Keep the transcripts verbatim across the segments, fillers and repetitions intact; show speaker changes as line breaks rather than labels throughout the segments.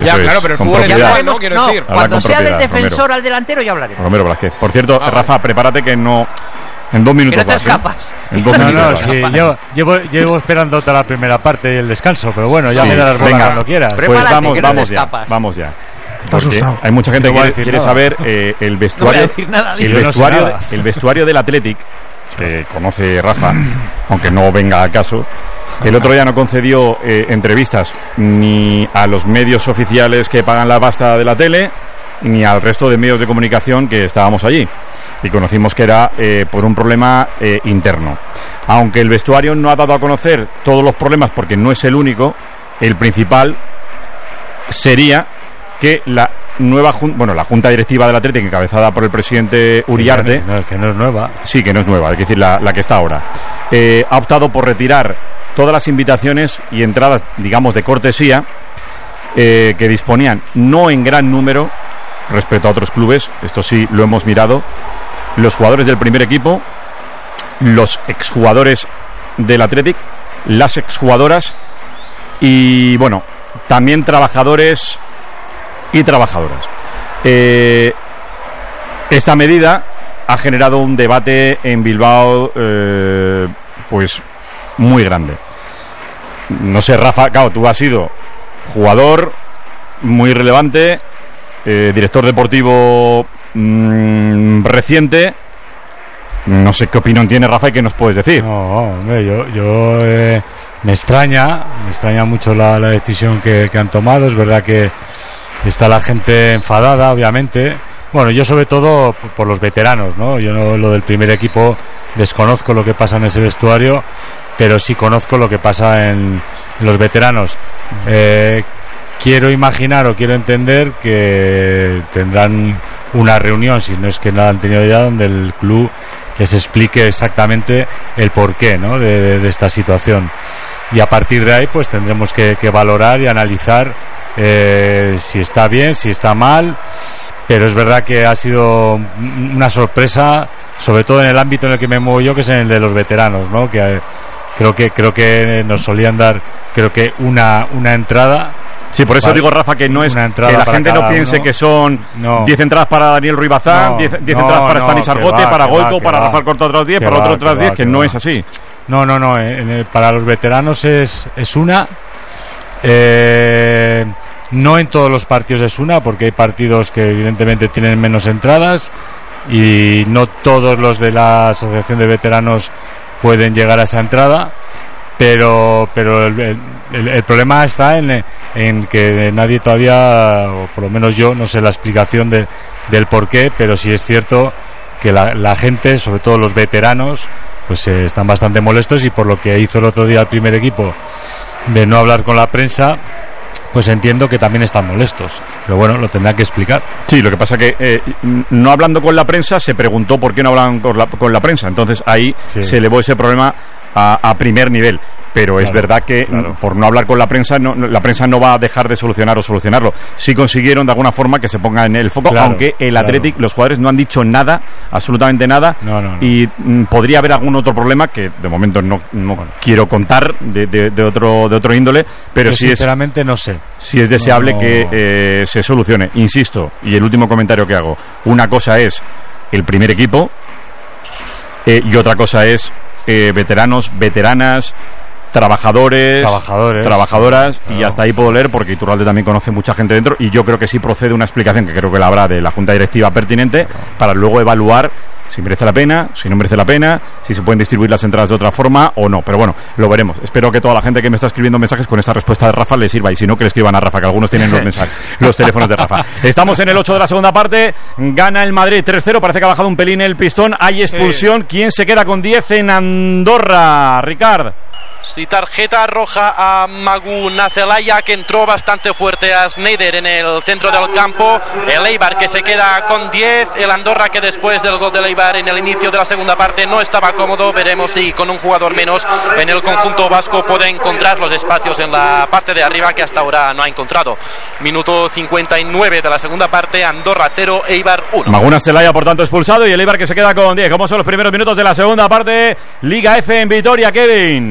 Ya,
Eso
claro,
es,
pero el
con
fútbol es
propiedad.
igual, ¿no? Quiero
no,
decir.
cuando
con
sea del
propiedad,
defensor
Romero.
al delantero ya hablaremos.
Romero Blázquez. Por cierto,
Ah,
Rafa,
vale.
prepárate que no... En dos minutos
Que no te
vas, ¿eh?
escapas.
En dos
No,
minutos
no,
vas.
sí, yo llevo, llevo esperando toda la primera parte y el descanso, pero bueno, ya
Sí,
me darás bola
venga.
cuando quieras.
Pues
Prepárate,
vamos,
que no te
vamos ya,
escapas.
vamos ya. Porque
asustado.
hay mucha gente
No
que
voy a
quiere,
decir
quiere
nada.
saber eh, el
No voy
vestuario,
a decir nada.
el
yo no sé
vestuario,
nada.
el vestuario del Athletic, que conoce Rafa, aunque no venga a caso. El otro día no concedió eh, entrevistas ni a los medios oficiales que pagan la pasta de la tele, ni al resto de medios de comunicación que estábamos allí. Y conocimos que era eh, por un problema eh, interno. Aunque el vestuario no ha dado a conocer todos los problemas, porque no es el único, el principal sería que la nueva jun- bueno la junta directiva del Atlético, encabezada por el presidente Uriarte,
No, que no es nueva.
sí que no es nueva, es decir, la, la que está ahora, eh, ha optado por retirar todas las invitaciones y entradas, digamos, de cortesía eh, que disponían, no en gran número respecto a otros clubes, esto sí lo hemos mirado, los jugadores del primer equipo, los exjugadores del Athletic, las exjugadoras y, bueno, también trabajadores y trabajadoras. Eh, esta medida ha generado un debate en Bilbao, eh, pues muy grande. No sé, Rafa, claro, tú has sido jugador muy relevante, eh, director deportivo mmm, reciente. No sé qué opinión tiene Rafa y qué nos puedes decir.
No, hombre, yo, yo eh, me extraña, me extraña mucho la, la decisión que, que han tomado. Es verdad que está la gente enfadada, obviamente. Bueno, yo sobre todo por, por los veteranos, ¿no? Yo no, lo del primer equipo desconozco lo que pasa en ese vestuario, pero sí conozco lo que pasa en, en los veteranos. Eh, quiero imaginar o quiero entender que tendrán una reunión, si no es que no la han tenido ya, donde el club les explique exactamente el porqué, ¿no?, de, de, de esta situación. Y a partir de ahí pues tendremos que, que valorar y analizar eh, si está bien, si está mal. Pero es verdad que ha sido una sorpresa, sobre todo en el ámbito en el que me muevo yo, que es en el de los veteranos, ¿no? Que eh, creo que creo que nos solían dar, creo que una una entrada.
Sí, por eso
Vale.
digo, Rafa, que no es
Una
que
entrada
la
para
gente no
cada
piense
uno.
que son
No.
diez entradas para Daniel Ruiz Bazán,
No,
diez
no,
entradas para
no,
Stanis
que
Argote,
va,
para
que
Goico,
va,
para
que
Rafael
va.
Corto otras diez,
Que
para
va,
otro
que
otras
va,
diez, que
que
no
va.
es así.
No, no, no. En el, para los veteranos es, es una. Eh, no en todos los partidos es una, porque hay partidos que evidentemente tienen menos entradas y no todos los de la Asociación de Veteranos pueden llegar a esa entrada. Pero pero el, el, el problema está en, en que nadie todavía, o por lo menos yo, no sé la explicación de, del por qué, pero sí es cierto que la, la gente, sobre todo los veteranos, pues eh, están bastante molestos, y por lo que hizo el otro día el primer equipo de no hablar con la prensa, pues entiendo que también están molestos. Pero bueno, lo tendrán que explicar.
Sí, lo que pasa que eh, no hablando con la prensa, se preguntó por qué no hablan con la, con la prensa. Entonces ahí
Sí.
se elevó ese problema a, a primer nivel. Pero es
Claro,
verdad que
claro.
por no hablar con la prensa, no, la prensa no va a dejar de solucionar o solucionarlo. Sí consiguieron de alguna forma que se ponga en el foco,
Claro,
aunque el
claro.
Athletic, los jugadores no han dicho nada, absolutamente nada.
No, no, no.
Y mm, podría haber algún otro problema que de momento no, no quiero contar de, de, de otro de otro índole, pero
Yo
sí es
sinceramente no sé.
si es deseable
No.
que eh, se solucione. Insisto, y el último comentario que hago, una cosa es el primer equipo eh, y otra cosa es eh, veteranos, veteranas, trabajadores,
Trabajadores.
trabajadoras,
Claro.
y hasta ahí puedo leer porque Iturralde también conoce mucha gente dentro, y yo creo que sí procede una explicación, que creo que la habrá, de la Junta Directiva pertinente, para luego evaluar si merece la pena, si no merece la pena, si se pueden distribuir las entradas de otra forma o no. Pero bueno, lo veremos. Espero que toda la gente que me está escribiendo mensajes con esta respuesta de Rafa le sirva, y si no, que le escriban a Rafa, que algunos tienen los mensajes, los teléfonos de Rafa. Estamos en el ocho de la segunda parte, gana el Madrid tres cero, parece que ha bajado un pelín el pistón, hay expulsión. ¿Quién se queda con diez en Andorra, Ricard?
Sí, tarjeta roja a Magu Nacelaya, que entró bastante fuerte a Sneijder en el centro del campo. El Eibar, que se queda con diez. El Andorra, que después del gol del Eibar en el inicio de la segunda parte no estaba cómodo. Veremos si con un jugador menos en el conjunto vasco puede encontrar los espacios en la parte de arriba, que hasta ahora no ha encontrado. Minuto cincuenta y nueve de la segunda parte, Andorra cero, Eibar uno.
Magu Nacelaya, por tanto, expulsado, y el Eibar que se queda con diez. ¿Cómo son los primeros minutos de la segunda parte? Liga F en Vitoria, Kevin.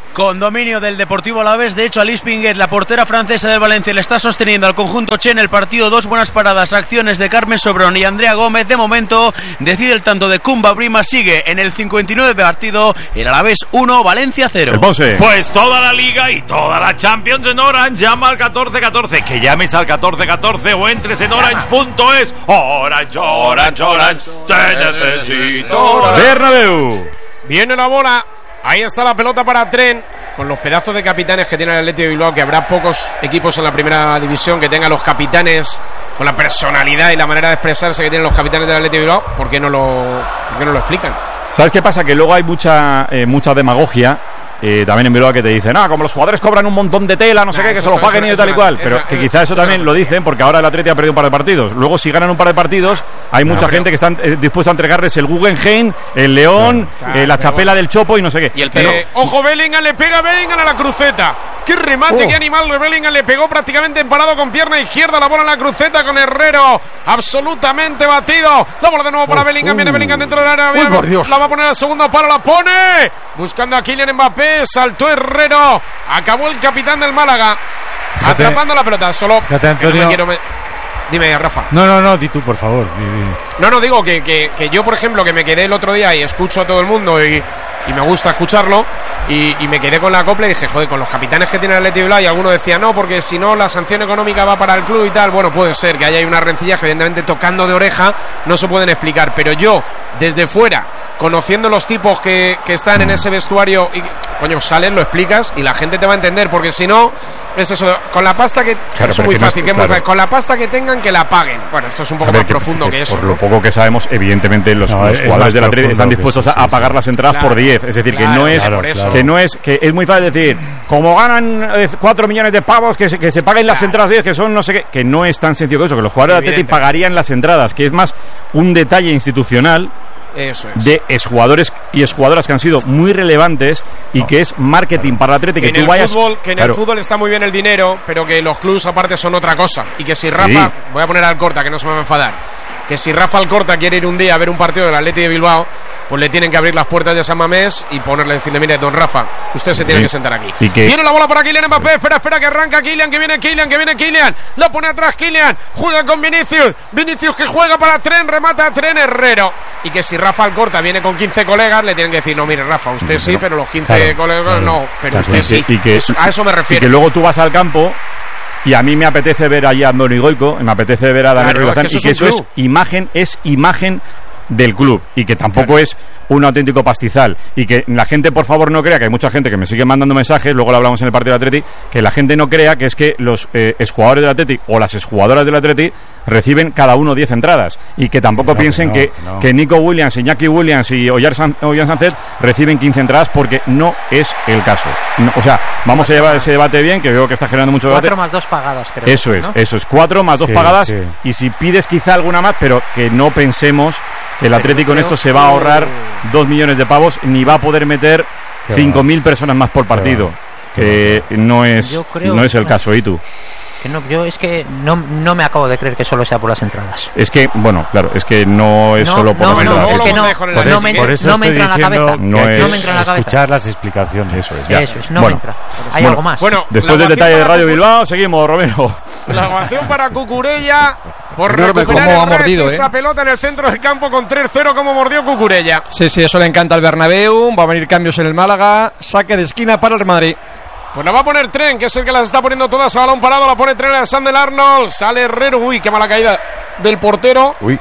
con dominio del Deportivo Alavés. De hecho, Alice Pinguet, la portera francesa del Valencia, le está sosteniendo al conjunto Che en el partido. Dos buenas paradas, acciones de Carmen Sobrón y Andrea Gómez. De momento decide el tanto de Kumba Brima. Sigue en el cincuenta y nueve partido el Alavés uno, Valencia cero.
Pues toda la Liga y toda la Champions en Orange. Llama al catorce catorce, que llames al catorce catorce o entres en orange punto es. Orange, Orange, Orange, te necesito.
Bernabéu.
Viene la bola. Ahí está la pelota para Tren, con los pedazos de capitanes que tiene el Athletic de Bilbao, que habrá pocos equipos en la primera división que tengan los capitanes con la personalidad y la manera de expresarse que tienen los capitanes del Athletic de Bilbao. ¿Por qué no lo, por qué no lo explican?
¿Sabes qué pasa? Que luego hay mucha eh, mucha demagogia eh, también en Bilbao, que te dicen, ah, como los jugadores cobran un montón de tela, no sé nah, qué, que se lo paguen y tal y cual. Pero que quizá eso también lo dicen porque ahora el Athletic ha perdido un par de partidos. Luego, si ganan un par de partidos, hay mucha no, gente que está eh, dispuesta a entregarles el Guggenheim, el León, claro, claro, eh, la chapela del Chopo y no sé qué.
Y el pero, eh, ojo, Bellingham le pega, Bellingham a la cruceta. ¡Qué remate, oh. qué animal de Bellingham! Le pegó prácticamente emparado con pierna izquierda, la bola en la cruceta con Herrero. Absolutamente batido. La bola de nuevo para oh, Bellingham. Uh. Viene Bellingham dentro del área. Uy, por Dios. La va a poner al segundo palo, la pone. Buscando a Kylian Mbappé. Saltó Herrero. Acabó el capitán del Málaga. Fíjate, atrapando la pelota. Solo.
Fíjate, Antonio.
No me quiero me... Dime, Rafa.
No, no, no, di tú, por favor.
No, no, digo que, que, que yo, por ejemplo, que me quedé el otro día y escucho a todo el mundo y, y me gusta escucharlo y, y me quedé con la copla y dije, joder, con los capitanes que tiene el Athletic Bilbao, y alguno decía, no, porque si no la sanción económica va para el club y tal. Bueno, puede ser que haya unas rencillas que evidentemente tocando de oreja no se pueden explicar, pero yo, desde fuera, conociendo los tipos que, que están en ese vestuario, y coño, sales, lo explicas y la gente te va a entender, porque si no, es eso, con la pasta que... Claro, es muy fácil, que es muy fácil, con la pasta que tengan, que la paguen. Bueno, esto es un poco ver, más que, profundo que, que eso.
Por lo poco que sabemos, evidentemente los, no, los jugadores de la Athletic están dispuestos sí, sí, a, a pagar sí, las entradas claro, por diez, es decir, claro, que no es claro, claro. que no es que es muy fácil decir, como ganan cuatro millones de pavos, que se, que se paguen claro. las entradas diez, que son no sé qué, que no es tan sencillo que eso, que los jugadores de Athletic pagarían las entradas, que es más un detalle institucional.
Eso es.
De exjugadores y exjugadoras que han sido muy relevantes y no. que es marketing para el Athletic, que, que
tú
en vayas...
fútbol, que en claro. el fútbol está muy bien el dinero, pero que los clubs aparte son otra cosa, y que si Rafa, sí. voy a poner al Corta, que no se me va a enfadar, que si Rafa Alcorta quiere ir un día a ver un partido del Athletic de Bilbao, pues le tienen que abrir las puertas de San Mamés y ponerle, decirle, mire, don Rafa, usted se tiene sí. que sentar aquí. ¿Y que... Viene la bola para Kylian Mbappé, espera, espera, que arranca Kylian, que viene Kylian, que viene Kylian, la pone atrás Kylian, juega con Vinicius, Vinicius que juega para Tren, remata a Tren, Herrero, y que si Rafa Alcorta viene con quince colegas, le tienen que decir, no, mire, Rafa, usted sí, pero los quince claro, colegas claro, no, pero claro, usted sí, y que, a eso me refiero.
Y que luego tú vas al campo y a mí me apetece ver allá a Morigoico, me apetece ver a Daniel claro, Rivazán, y que eso es imagen, es imagen del club, y que tampoco claro. es un auténtico pastizal, y que la gente, por favor, no crea, que hay mucha gente que me sigue mandando mensajes, luego lo hablamos en el partido del Athletic, que la gente no crea que es que los eh, exjugadores del Athletic o las exjugadoras del Athletic reciben cada uno diez entradas, y que tampoco no, piensen no, que, no. que Nico Williams, Iñaki Williams y Ollán San, Sánchez reciben quince entradas, porque no es el caso. No, o sea, vamos a llevar ese debate bien, que veo que está generando mucho debate.
Cuatro más dos pagadas, creo.
Eso es, ¿no? eso es, cuatro más dos sí, pagadas, sí. y si pides quizá alguna más, pero que no pensemos que el Atlético con esto se va a ahorrar dos millones de pavos, ni va a poder meter cinco mil personas más por partido, que no es no es el caso. ¿Y tú?
Que no, yo es que no, no me acabo de creer que solo sea por las entradas.
Es que, bueno, claro, es que no es no, solo por
no,
las entradas.
No, es que no,
por,
no, me,
por eso
no me entra en la cabeza.
No, es,
no me entra en la cabeza.
Escuchar las explicaciones.
Eso es, ya.
Eso es, no
bueno,
me entra. Hay
bueno,
algo más.
Bueno,
después del detalle de Radio Bilbao, seguimos, Romero.
La ovación para Cucurella por recuperar el mordido, esa eh. pelota en el centro del campo con tres cero, como mordió Cucurella.
Sí, sí, eso le encanta al Bernabéu. Va a venir cambios en el Málaga. Saque de esquina para el Real Madrid.
Pues la va a poner Tren, que es el que las está poniendo todas a balón parado. La pone Tren a Sandel Arnold. Sale Herrero. Uy, qué mala caída del portero.
Uy.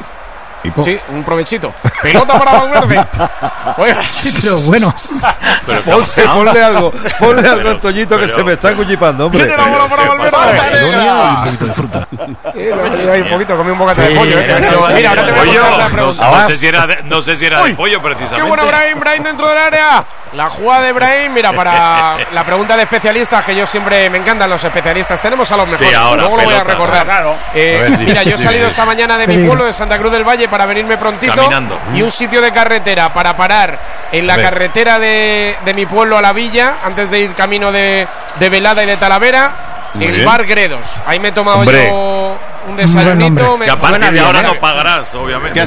Sí, un provechito. Pelota para Valverde. Oiga,
sí, pero bueno.
Pero ponle, ponle algo, ponle pero, algo, Toñito, que pero, se me está cuchipando, hombre.
Viene la bola para Valverde.
Un poquito de fruta.
Sí, hay un poquito, comí un bocata sí, de pollo. ¿eh? Pero, mira, ahora te voy a hacer la pregunta.
No sé si era de, no sé si era de pollo, precisamente.
Qué buena Brahim, Brahim dentro del área. La jugada de Brahim, mira, para la pregunta de especialistas, que yo siempre me encantan los especialistas. Tenemos a los mejores.
Sí, ahora,
luego
pelota,
lo voy a recordar. Claro. Eh, ver, mira, yo he salido esta mañana de mi pueblo, de Santa Cruz del Valle, para venirme prontito.
Caminando.
Y un sitio de carretera para parar en la carretera de, de mi pueblo a la villa, antes de ir camino de, de Velada y de Talavera. Muy el bien. Bar Gredos. Ahí me he tomado hombre. yo un desayunito.
Me que aparte de ahora no pagarás, obviamente.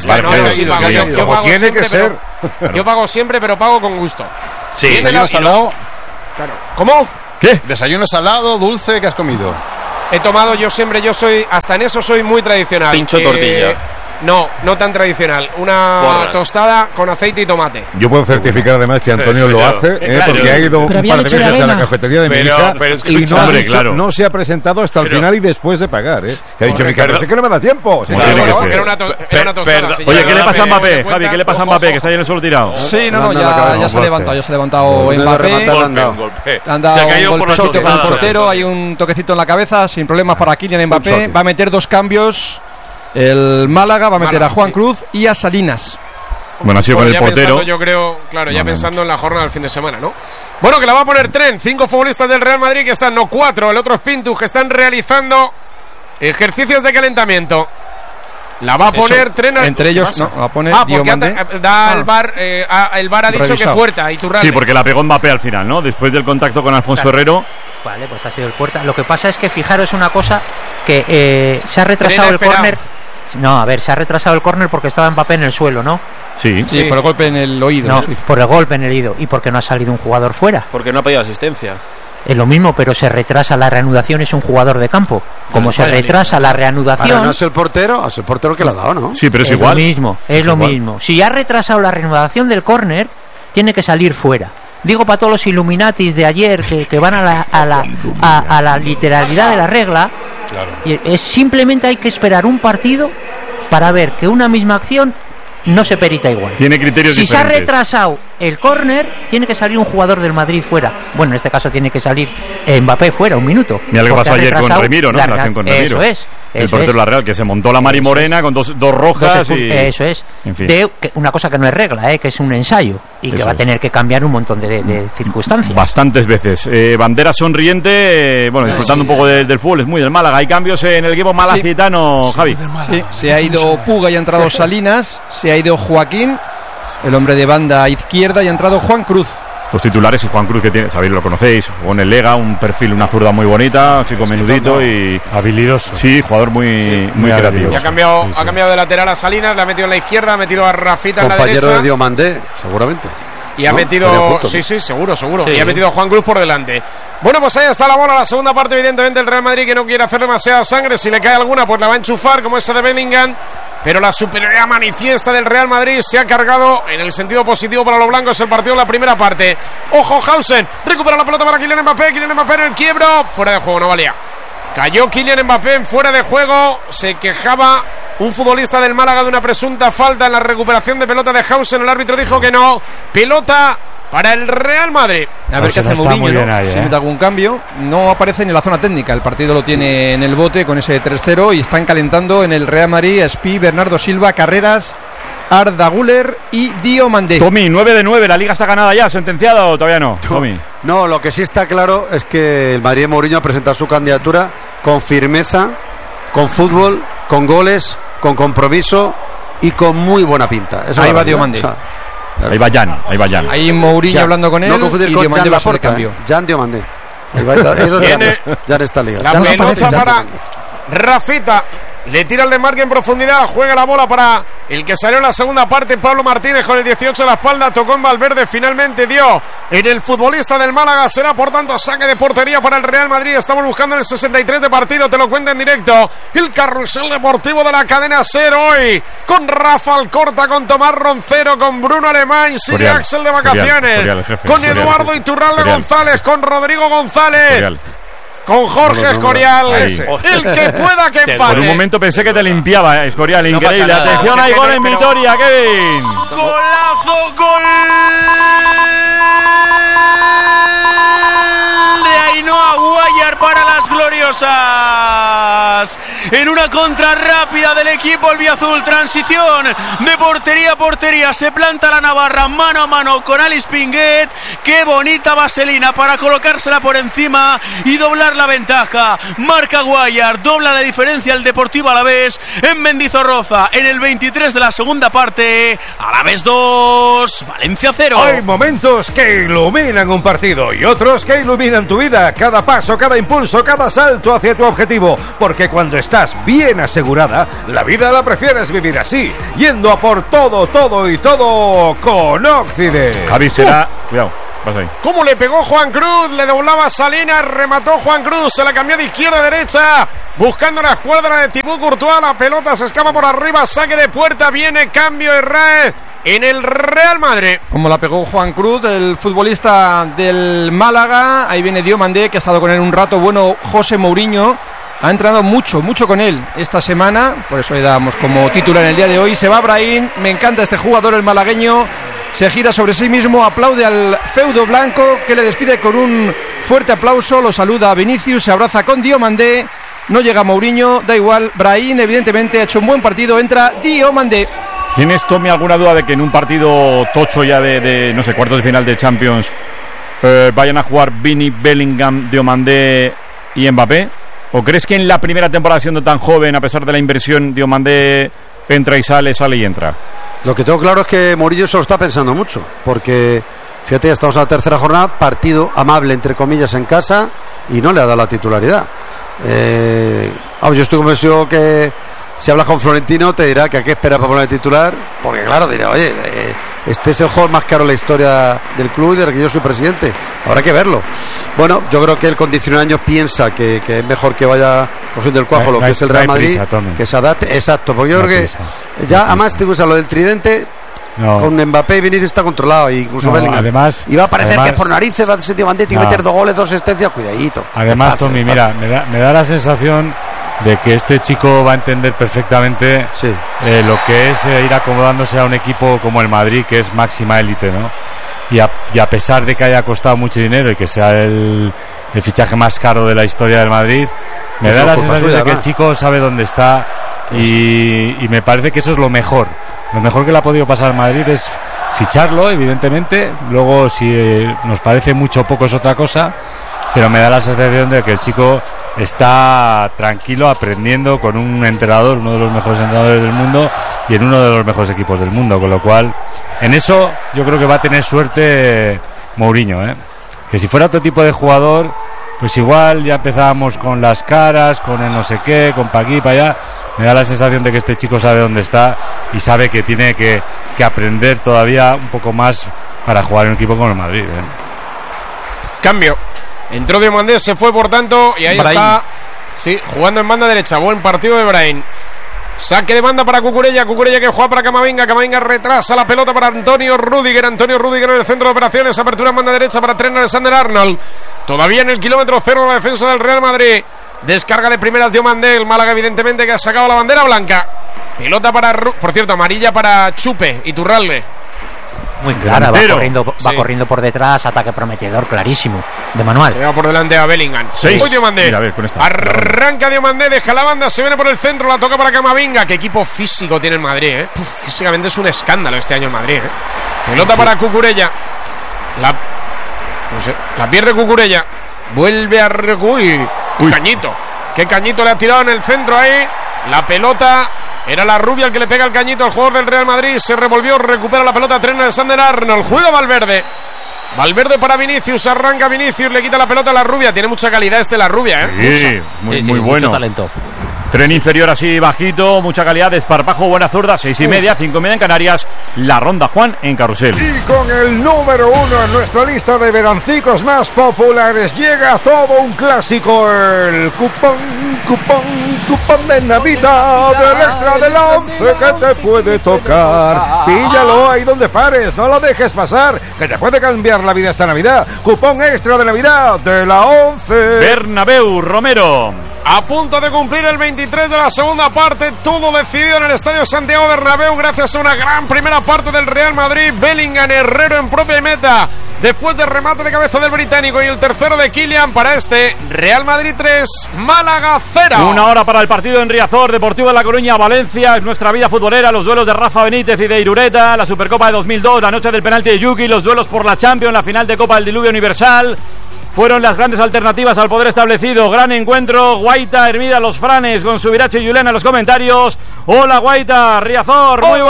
Como tiene que ser.
Yo pago siempre, pero pago con gusto.
Sí,
¿Desayuno salado?
Claro. ¿Cómo?
¿Qué?
¿Desayuno salado, dulce? ¿Qué has comido?
He tomado, yo siempre, yo soy, hasta en eso soy muy tradicional.
Pincho
Eh,
tortilla.
No, no tan tradicional. Una
Porras.
tostada con aceite y tomate.
Yo puedo certificar además que Antonio lo hace, eh,
Claro.
porque ha ido un
Pero había
par de
leche de
veces a la
avena.
cafetería de mi
Pero-
hija
pero es que
y no,
escucha,
ha
hombre,
dicho-
claro.
no se ha presentado hasta el
Pero-
final y después de pagar, ¿eh? Que ha dicho mi
Pero-
casa, es que no me da tiempo. Sí,
Como
claro,
tiene que
no,
ser.
Que era una, to- era
Per-
una tostada.
perdón.
sí,
Oye,
ya
¿qué le
me
pasa a
doy
Mbappé,
cuenta.
Javi? ¿Qué le pasa a Mbappé, que está ahí en el suelo tirado?
Sí, no, no,
Manda la
ya,
cabeza.
ya se ha levantado, ya se ha levantado
Golpe de
Mbappé.
rematar,
Golpe,
han dado.
un golpe.
Han
Se
dado
ha caído
un
por la
golpezote con el
tostada.
portero, hay un toquecito en la cabeza, sin problemas para Kylian Mbappé.
choque.
Va a meter dos cambios. El Málaga va a meter
Málaga,
a Juan
sí.
Cruz y a Salinas.
Bueno, ha sido
Bueno,
con el
ya
portero.
pensando, yo creo, claro, ya
No, no,
pensando
no.
en la jornada del fin de semana, ¿no? Bueno, que la va a poner Tren. Cinco futbolistas del Real Madrid que están, no cuatro, el otro es Pintus, que están realizando ejercicios de calentamiento. La va a poner
Eso,
Tren. al-
entre
¿Qué
ellos,
pasa?
no, la pone
Ah,
Dio
porque
Mandé.
anda- da
Ah.
el bar, eh, a- el bar ha dicho
Revisado.
que puerta, Iturralde.
Sí, porque la pegó Mbappé al final, ¿no? Después del contacto con Alfonso
Claro.
Herrero.
Vale, pues ha sido el puerta. Lo que pasa es que fijaros una cosa, que eh, se ha retrasado
Tren
el
esperado.
córner. No, a ver, se ha retrasado el córner porque estaba Mbappé en el suelo, ¿no?
Sí.
Sí,
Sí.
por el golpe en el oído.
No,
Sí.
por el golpe en el oído y porque no ha salido un jugador fuera.
Porque no ha pedido asistencia.
Es lo mismo, pero se retrasa la reanudación, es un jugador de campo. Como se retrasa la reanudación,
Ahora no es el portero, es el portero que la ha dado, ¿no?
Sí, pero es,
es
igual.
lo mismo, es,
Es
lo
igual.
mismo. Si ha retrasado la reanudación del córner, tiene que salir fuera. Digo para todos los Illuminatis de ayer que, que van a la, a, la, a, a la literalidad de la regla, y es simplemente hay que esperar un partido para ver que una misma acción no se perita igual.
Tiene criterios
Si se ha
diferentes.
retrasado el córner, tiene que salir un jugador del Madrid fuera. Bueno, en este caso tiene que salir Mbappé fuera, un minuto.
Mira lo que
Porque
pasó
ha
ayer con
retrasado
Remiro, ¿no?
la
La acción con
rea-
Remiro.
Eso es.
El
eso
portero
es.
de la Real, que se montó la Mari Morena con dos, dos rojas
Dos
y...
expul- Eso es.
En fin.
De que- una cosa que no es regla, ¿eh? Que es un ensayo y que
Eso
va a
es.
tener que cambiar un montón de, de circunstancias.
Bastantes veces. Eh, bandera sonriente, eh, bueno, disfrutando un poco de- del fútbol, es muy del Málaga. Hay cambios en el equipo malacitano, Javi.
Sí, se ha ido Puga y ha entrado Salinas, se ha ido Joaquín, el hombre de banda izquierda, y ha entrado Juan Cruz.
Los titulares y Juan Cruz, que tiene, sabéis, lo conocéis, jugó en el Lega, un perfil, una zurda muy bonita, chico menudito y...
Habilidoso.
Sí, jugador muy, muy
muy
creativo.
habilidoso.
Y ha cambiado,
Sí, sí.
ha cambiado de lateral a Salinas, le ha metido en la izquierda, ha metido a Rafita en la
Compañero
derecha.
de Diomandé, seguramente.
Y ha
¿No? Sería
metido,
justo,
sí,
¿no?
sí, seguro, seguro.
Sí.
Y ha metido a Juan Cruz por delante. Bueno, pues ahí está la bola, la segunda parte, evidentemente, el Real Madrid, que no quiere hacer demasiada sangre. Si le cae alguna, pues la va a enchufar, como esa de Bellingham. Pero la superioridad manifiesta del Real Madrid se ha cargado en el sentido positivo para los blancos el partido en la primera parte. Ojo, Hausen, recupera la pelota para Kylian Mbappé, Kylian Mbappé en el quiebro, fuera de juego, no valía. Cayó Kylian Mbappé en fuera de juego, se quejaba un futbolista del Málaga de una presunta falta en la recuperación de pelota de Hausen, el árbitro dijo que no, pelota para el Real Madrid.
A ver qué
Hausen
hace
está
Mourinho,
muy
¿no?
bien ahí,
Si
¿eh?
mete algún cambio. No aparece ni la zona técnica. El partido lo tiene en el bote con ese tres cero y están calentando en el Real Madrid Espi, Bernardo Silva, Carreras, Arda Güler y Diomandé.
Tommy, nueve de nueve, la liga está ganada ya, sentenciada o todavía no, Tommy.
No, lo que sí está claro es que el Madrid de Mourinho ha presentado su candidatura con firmeza, con fútbol, con goles, con compromiso y con muy buena pinta. Esa es
Ahí
la
va
realidad.
Diomandé.
O sea,
Ahí va Jan, ahí va Jan.
Ahí Mourinho
Jan.
hablando con él
No confundir
y
con
Diomandé
Jan
va a ser el
Laporta,
cambio.
¿eh? Jan Diomandé. Ahí va, ahí es donde
Viene
Jan, Jan está liga.
La
Jan
pelota
aparece, Jan
para
Diomandé.
Rafita. Le tira el desmarque en profundidad, juega la bola para el que salió en la segunda parte, Pablo Martínez con el dieciocho a la espalda, tocó en Valverde, finalmente dio en el futbolista del Málaga, será por tanto saque de portería para el Real Madrid, estamos buscando el sesenta y tres de partido, te lo cuento en directo, el carrusel deportivo de la cadena Ser hoy, con Rafa Alcorta, con Tomás Roncero, con Bruno Alemán, sigue
Escorial,
Axel de
Escorial,
vacaciones,
Escorial, el jefe,
con
Escorial.
Eduardo Iturralde
Escorial.
González, con Rodrigo González,
Escorial.
con Jorge
No lo nombra.
Escorial,
Ahí.
el que pueda que empate.
Por un momento pensé que te limpiaba, eh, Escorial,
No
increíble.
pasa nada.
Atención,
Es
hay
que
gol
no,
en
pero-
Vitoria, Kevin.
Golazo, gol de Ainhoa Guayar para las gloriosas. En una contra rápida del equipo albiazul, transición de portería a portería, se planta la Navarra mano a mano con Alice Pinguet. Qué bonita vaselina para colocársela por encima y doblar la ventaja. Marca Guayar, dobla la diferencia el Deportivo Alavés en Mendizorroza en el veintitrés de la segunda parte. Alavés dos, Valencia cero.
Hay momentos que iluminan un partido y otros que iluminan tu vida. Cada paso, cada impulso, cada salto hacia tu objetivo. Porque cuando estás bien asegurada, la vida la prefieres vivir así, yendo a por todo, todo y todo con Occident.
Javi será, cuidado, vas ahí.
¿Cómo le pegó Juan Cruz? Le doblaba Salinas, remató Juan Cruz, se la cambió de izquierda a derecha, buscando la escuadra de Thibaut Courtois. La pelota se escapa por arriba, saque de puerta, viene cambio de Rae en el Real Madrid.
Como la pegó Juan Cruz, el futbolista del Málaga. Ahí viene Diomandé, que ha estado con él un rato. Bueno, José Mourinho ha entrenado mucho, mucho con él esta semana, por eso le damos como titular en el día de hoy. Se va Brahim, me encanta este jugador, el malagueño. Se gira sobre sí mismo, aplaude al feudo blanco, que le despide con un fuerte aplauso. Lo saluda a Vinicius, se abraza con Diomandé. No llega Mourinho, da igual. Brahim evidentemente ha hecho un buen partido, entra Diomandé.
¿Tienes, Tommy, alguna duda de que en un partido tocho ya de, de no sé, cuartos de final de Champions eh, vayan a jugar Vini, Bellingham, Diomandé y Mbappé? ¿O crees que en la primera temporada, siendo tan joven, a pesar de la inversión, Diomandé entra y sale, sale y entra?
Lo que tengo claro es que Mourinho se lo está pensando mucho, porque fíjate, ya estamos en la tercera jornada, partido amable entre comillas en casa, y no le ha dado la titularidad. Eh, oh, yo estoy convencido que si hablas con Florentino te dirá que a qué espera para poner titular, porque claro, dirá, oye, eh, este es el jugador más caro de la historia del club y del que yo soy presidente, habrá que verlo. Bueno, yo creo que él con diecinueve años piensa que, que es mejor que vaya cogiendo el cuajo, no, lo que no es el Real Madrid, prisa, que se adapte, exacto, porque yo no creo que prisa, ya no además te gusta lo del tridente. No. Con Mbappé y Vinicius está controlado, incluso no, Bellingham.
Además,
y va a parecer
además,
que por narices va a ser Diomandé, tiene que meter dos goles, dos asistencias, cuidadito.
Además, Tommy, mira, me da, me da la sensación de que este chico va a entender perfectamente sí. eh, lo que es eh, ir acomodándose a un equipo como el Madrid, que es máxima élite, ¿no? Y a, y a pesar de que haya costado mucho dinero y que sea el, el fichaje más caro de la historia del Madrid, me eso da la sensación suya, de que ¿no? el chico sabe dónde está y, y me parece que eso es lo mejor. Lo mejor que le ha podido pasar al Madrid es ficharlo, evidentemente. Luego, si eh, nos parece mucho o poco es otra cosa, pero me da la sensación de que el chico está tranquilo aprendiendo con un entrenador, uno de los mejores entrenadores del mundo y en uno de los mejores equipos del mundo, con lo cual en eso yo creo que va a tener suerte Mourinho, ¿eh? Que si fuera otro tipo de jugador, pues igual ya empezábamos con las caras, con el no sé qué, con pa' aquí, pa' allá. Me da la sensación de que este chico sabe dónde está y sabe que tiene que, que aprender todavía un poco más para jugar en un equipo como el Madrid, ¿eh?
Cambio. Entró Diomandé, se fue por tanto y ahí Brahim. Está, sí, jugando en banda derecha. Buen partido de Brahim. Saque de banda para Cucurella, Cucurella que juega para Camavinga, Camavinga retrasa la pelota para Antonio Rüdiger, Antonio Rüdiger en el centro de operaciones, apertura en banda derecha para Trent Alexander-Arnold, todavía en el kilómetro cero la defensa del Real Madrid, descarga de primeras Diomandé, el Málaga evidentemente que ha sacado la bandera blanca, pelota para, por cierto, amarilla para Chupe, Iturralde.
Muy clara, va corriendo, va sí. corriendo por detrás, ataque prometedor, clarísimo, de manual.
Se va por delante a Bellingham.
Seis.
Hoy Diomandé.
Mira, a ver, con esta.
Arranca Diomandé, deja la banda, se viene por el centro, la toca para Camavinga. Qué equipo físico tiene el Madrid, ¿eh? Uf, físicamente es un escándalo este año el Madrid, ¿eh? Pelota sí, para sí. Cucurella. La, no sé, la pierde Cucurella. Vuelve a... Uy, Uy, cañito. Qué cañito le ha tirado en el centro ahí. La pelota... Era la rubia el que le pega el cañito al jugador del Real Madrid. Se revolvió, recupera la pelota Trent Alexander-Arnold. Juega Valverde. Valverde para Vinicius. Arranca Vinicius, le quita la pelota a la rubia. Tiene mucha calidad este la rubia, ¿eh?
Sí, muy, sí, sí, muy bueno.
Mucho talento.
Tren inferior así bajito, mucha calidad, desparpajo, buena zurda, seis y media, cinco y media en Canarias, la ronda Juan en Carrusel.
Y con el número uno en nuestra lista de verancicos más populares llega todo un clásico, el cupón, cupón, cupón de Navidad, del extra de la once que te puede tocar. Píllalo ahí donde pares, no lo dejes pasar, que te puede cambiar la vida esta Navidad. Cupón extra de Navidad de la once.
Bernabéu, Romero.
A punto de cumplir el veintitrés de la segunda parte, todo decidido en el Estadio Santiago Bernabéu gracias a una gran primera parte del Real Madrid. Bellingham, Herrero en propia meta, después del remate de cabeza del británico y el tercero de Kylian para este Real Madrid tres, Málaga cero.
Una hora para el partido en Riazor, Deportivo de La Coruña, Valencia, es nuestra vida futbolera, los duelos de Rafa Benítez y de Irureta, la Supercopa de dos mil dos, la noche del penalti de Yuki, los duelos por la Champions, la final de Copa del Diluvio Universal. fueron las grandes alternativas al poder establecido. Gran encuentro, Guaita, Hermida, los Franes, con Subiracho y Julián en los comentarios. Hola Guaita, Riazor, muy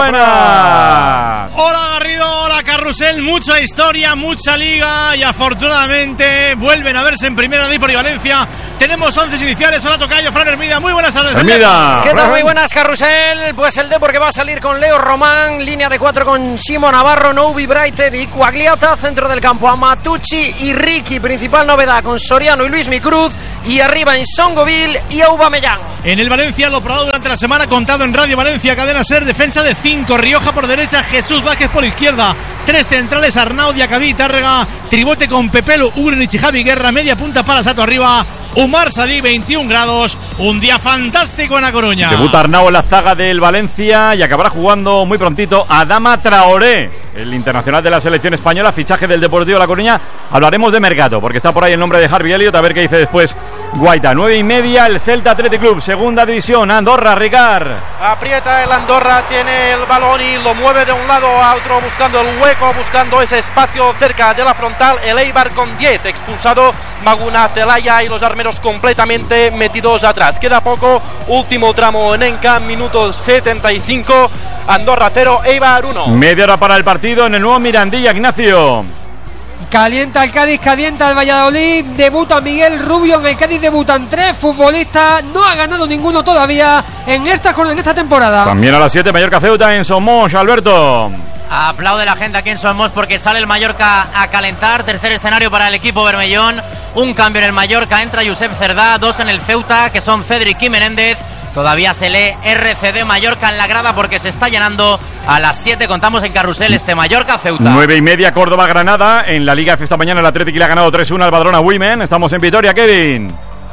buenas.
Hola Garrido, hola Carrusel, mucha historia, mucha liga y afortunadamente vuelven a verse en Primera D por y Valencia. Tenemos once iniciales, hola tocayo, Fran Hermida, muy buenas tardes.
Hermida.
¿Qué tal? Muy buenas, Carrusel. Pues el Depor que va a salir con Leo Román, línea de cuatro con Simo Navarro, Noubi, Braithwaite y Quagliata, centro del campo Amatucci y Ricky, principal novedad con Soriano y Luis Micruz, y arriba en Songoville y Aubameyang.
En el Valencia, lo probado durante la semana, contado en Radio Valencia, cadena SER, defensa de cinco, Rioja por derecha, Jesús Vázquez por izquierda, tres centrales, Arnau, Diacabí, Tárrega, tribote con Pepelu, Ugrenic y Javi Guerra, media punta para Sato arriba, Umar Sadí, veintiún grados, un día fantástico en La Coruña.
Debuta Arnau en la zaga del Valencia y acabará jugando muy prontito Adama Traoré, el internacional de la selección española, fichaje del Deportivo La Coruña. Hablaremos de mercado, porque está por ahí el nombre de Harvey Elliott, a ver qué dice después Guaita. Nueve y media, el Celta Athletic Club, segunda división, Andorra, Ricard.
Aprieta el Andorra, tiene el balón y lo mueve de un lado a otro, buscando el hueco, buscando ese espacio cerca de la frontal. El Eibar con diez, expulsado Maguna Celaya y los armeros completamente metidos atrás. Queda poco, último tramo en Enca, minuto setenta y cinco, Andorra cero, Eibar uno.
Media hora para el partido en el nuevo Mirandilla, Ignacio.
Calienta el Cádiz, calienta el Valladolid, debuta Miguel Rubio, en el Cádiz debutan tres futbolistas, no ha ganado ninguno todavía en esta, en esta temporada.
También a las siete, Mallorca Ceuta en Somos, Alberto.
Aplaude la gente aquí en Somos porque sale el Mallorca a calentar, tercer escenario para el equipo bermellón, un cambio en el Mallorca, entra Josep Cerdá, dos en el Ceuta, que son Cedric y Menéndez. Todavía se lee R C D Mallorca en la grada porque se está llenando. A las siete contamos en Carrusel este Mallorca-Ceuta.
Nueve y media, Córdoba-Granada. En la Liga F esta mañana el Atlético le ha ganado tres uno al Badalona Women. Estamos en Vitoria, Kevin.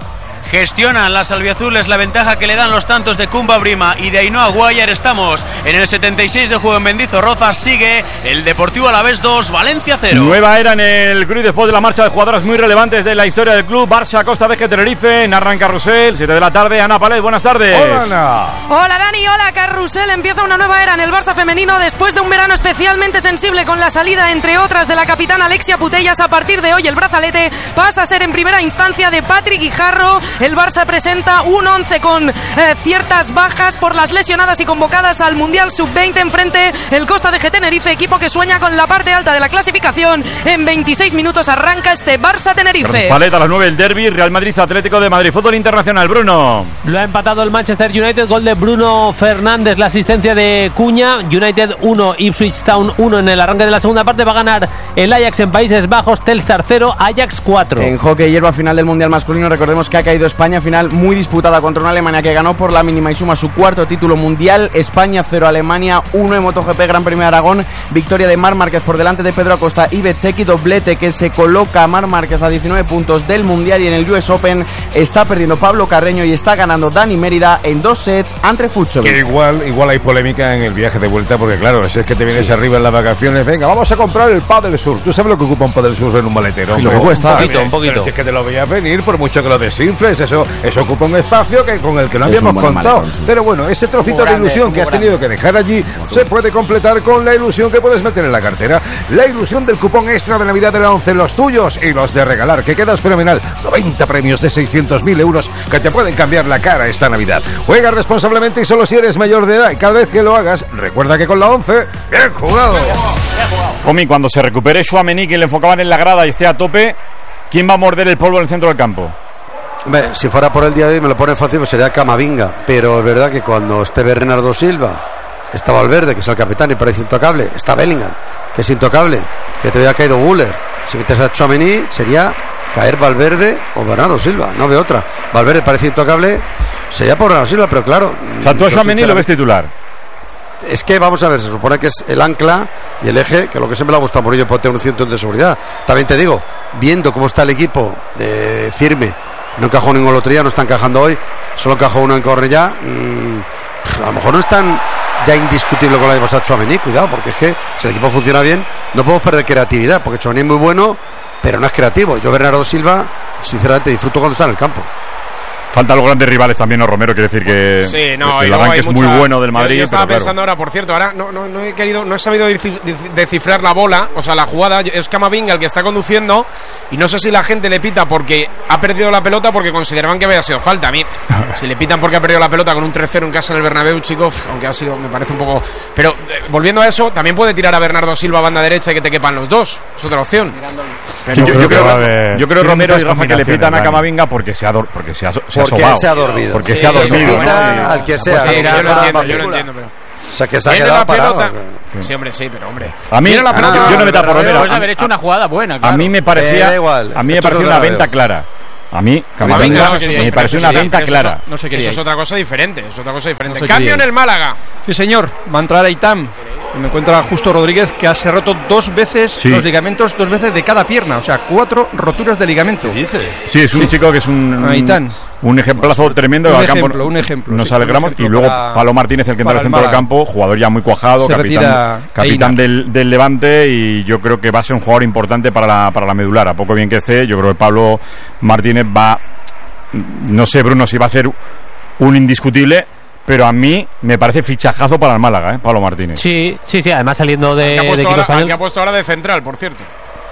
Gestionan las albiazules la ventaja que le dan los tantos de Kumba Brima y de Ainhoa Guayar. Estamos en el setenta y seis de juego en Mendizorroza. Sigue el Deportivo Alavés dos, Valencia cero.
Nueva era en el Cruz después de la marcha de jugadoras muy relevantes de la historia del club. Barça, Costa Veje, Tenerife, narran Carrusel, siete de la tarde. Ana Palet, buenas tardes.
Hola, Ana. Hola, Dani, hola, Carrusel. Empieza una nueva era en el Barça femenino después de un verano especialmente sensible con la salida, entre otras, de la capitana Alexia Putellas. A partir de hoy el brazalete pasa a ser en primera instancia de Patrick Guijarro. El Barça presenta un once con eh, ciertas bajas por las lesionadas y convocadas al Mundial sub veinte. Enfrente el Costa de G Tenerife, equipo que sueña con la parte alta de la clasificación. En veintiséis minutos arranca este Barça Tenerife.
Paleta a las nueve el derbi, Real Madrid Atlético de Madrid. Fútbol internacional, Bruno.
Lo ha empatado el Manchester United, gol de Bruno Fernández, la asistencia de Cuña. United uno, Ipswich Town uno en el arranque de la segunda parte. Va a ganar el Ajax en Países Bajos, Telstar cero, Ajax cuatro.
En hockey hierba, final del Mundial masculino, recordemos que ha caído España, final muy disputada contra una Alemania que ganó por la mínima y suma su cuarto título mundial. España cero, Alemania uno. En MotoGP Gran Premio de Aragón, victoria de Marc Márquez por delante de Pedro Acosta y Bezzecchi, doblete que se coloca a Marc Márquez a diecinueve puntos del mundial. Y en el U S Open está perdiendo Pablo Carreño y está ganando Dani Mérida en dos sets ante Fucsovics.
Que igual, igual hay polémica en el viaje de vuelta, porque claro, si es que te vienes sí. arriba en las vacaciones, venga, vamos a comprar el Padel Sur. ¿Tú sabes lo que ocupa un Padel Sur en un maletero?
Y lo que cuesta.
Un poquito, un poquito. Pero si es que te lo veías venir, por mucho que lo desinfles, eso, eso ocupa un espacio que con el que no es habíamos contado. Maletón, sí. Pero bueno, ese trocito muy de grande, ilusión que has grande. tenido que dejar allí se puede completar con la ilusión que puedes meter en la cartera. La ilusión del cupón extra de Navidad de la once, los tuyos y los de regalar, que quedas fenomenal. noventa premios de seiscientos mil euros que te pueden cambiar la cara esta Navidad. Juega responsablemente y solo si eres mayor de edad. Y cada vez que lo hagas, recuerda que con la once, bien jugado.
Comi, cuando se recupere Tchouaméni, que le enfocaban en la grada y esté a tope, ¿quién va a morder el polvo en el centro del campo?
Hombre, si fuera por el día de hoy me lo pone fácil, pues sería Camavinga. Pero es verdad que cuando esté Bernardo Silva, está Valverde, que es el capitán y parece intocable, está Bellingham, que es intocable, que todavía ha caído Güler. Si metes a Tchouaméni sería caer Valverde o Bernardo Silva, no veo otra. Valverde parece intocable, sería por Bernardo Silva, pero claro.
O sea, tú a Tchouaméni lo ves titular.
Es que vamos a ver, se supone que es el ancla y el eje, que lo que siempre le ha gustado a Murillo, puede tener un cinturón de seguridad. También te digo, viendo cómo está el equipo de firme, no encajó ningún otro día, no está encajando hoy, solo encajó uno en Cornellá. Mmm, a lo mejor no es tan ya indiscutible con la de pasar Tchouaméni, cuidado, porque es que si el equipo funciona bien, no podemos perder creatividad, porque Tchouaméni es muy bueno, pero no es creativo. Yo Bernardo Silva, sinceramente, disfruto cuando está en el campo.
Faltan los grandes rivales también, ¿no, Romero? Quiere decir que,
sí, no,
que el arranque es
mucha...
muy bueno del Madrid.
Yo, yo estaba
pero
pensando
claro.
ahora, por cierto, ahora no, no, no he querido, no he sabido descifrar la bola, o sea, la jugada. Es Camavinga el que está conduciendo y no sé si la gente le pita porque ha perdido la pelota porque consideraban que había sido falta. A mí, si le pitan porque ha perdido la pelota con un tres cero en casa en el Bernabéu, chicos, aunque ha sido, me parece un poco... Pero eh, volviendo a eso, también puede tirar a Bernardo Silva a banda derecha y que te quepan los dos. Es otra opción.
Pero yo, yo, creo, yo creo, Romero y Rafa, que le pitan a Camavinga porque se ha, dor, porque se ha, se ha
porque
sobado.
se ha dormido.
Porque
sí,
se ha dormido.
Se quita,
¿no?
al que sea.
Pues sí, yo lo entiendo, yo lo entiendo, pero...
O sea, que se ha
Viene
quedado
la
parado.
pelota. Sí, hombre, sí, pero hombre.
A mí,
la pelota,
yo no me tapo, Romero.
Puedes haber hecho una jugada buena, claro.
A mí me parecía,
igual,
a mí me pareció una venta clara. A mí, Camavinga,
sí,
me pareció una venta clara.
No sé qué.
Eso es otra cosa diferente. Es otra cosa diferente.
No sé
Cambio en el Málaga.
Sí, señor. Va a entrar Aitam. Me encuentra Justo Rodríguez, que se ha roto dos veces
sí.
los ligamentos, dos veces de cada pierna. O sea, cuatro roturas de ligamento.
¿Qué dice?
Sí, es un sí. chico que es un,
Aitán.
un ejemplazo tremendo.
Un
al
ejemplo,
campo,
un ejemplo.
Nos
sí,
alegramos.
ejemplo
y luego
para,
Pablo Martínez, el que entra al centro del campo, jugador ya muy cuajado,
se
capitán, capitán del, del Levante, y yo creo que va a ser un jugador importante para la, para la medular. A poco bien que esté, yo creo que Pablo Martínez va... No sé, Bruno, si va a ser un indiscutible, pero a mí me parece fichajazo para el Málaga, ¿eh? Pablo Martínez.
Sí, sí, sí, además saliendo de,
que ha
de
puesto,
equipo
ahora,
español.
que ha puesto ahora de central, por cierto.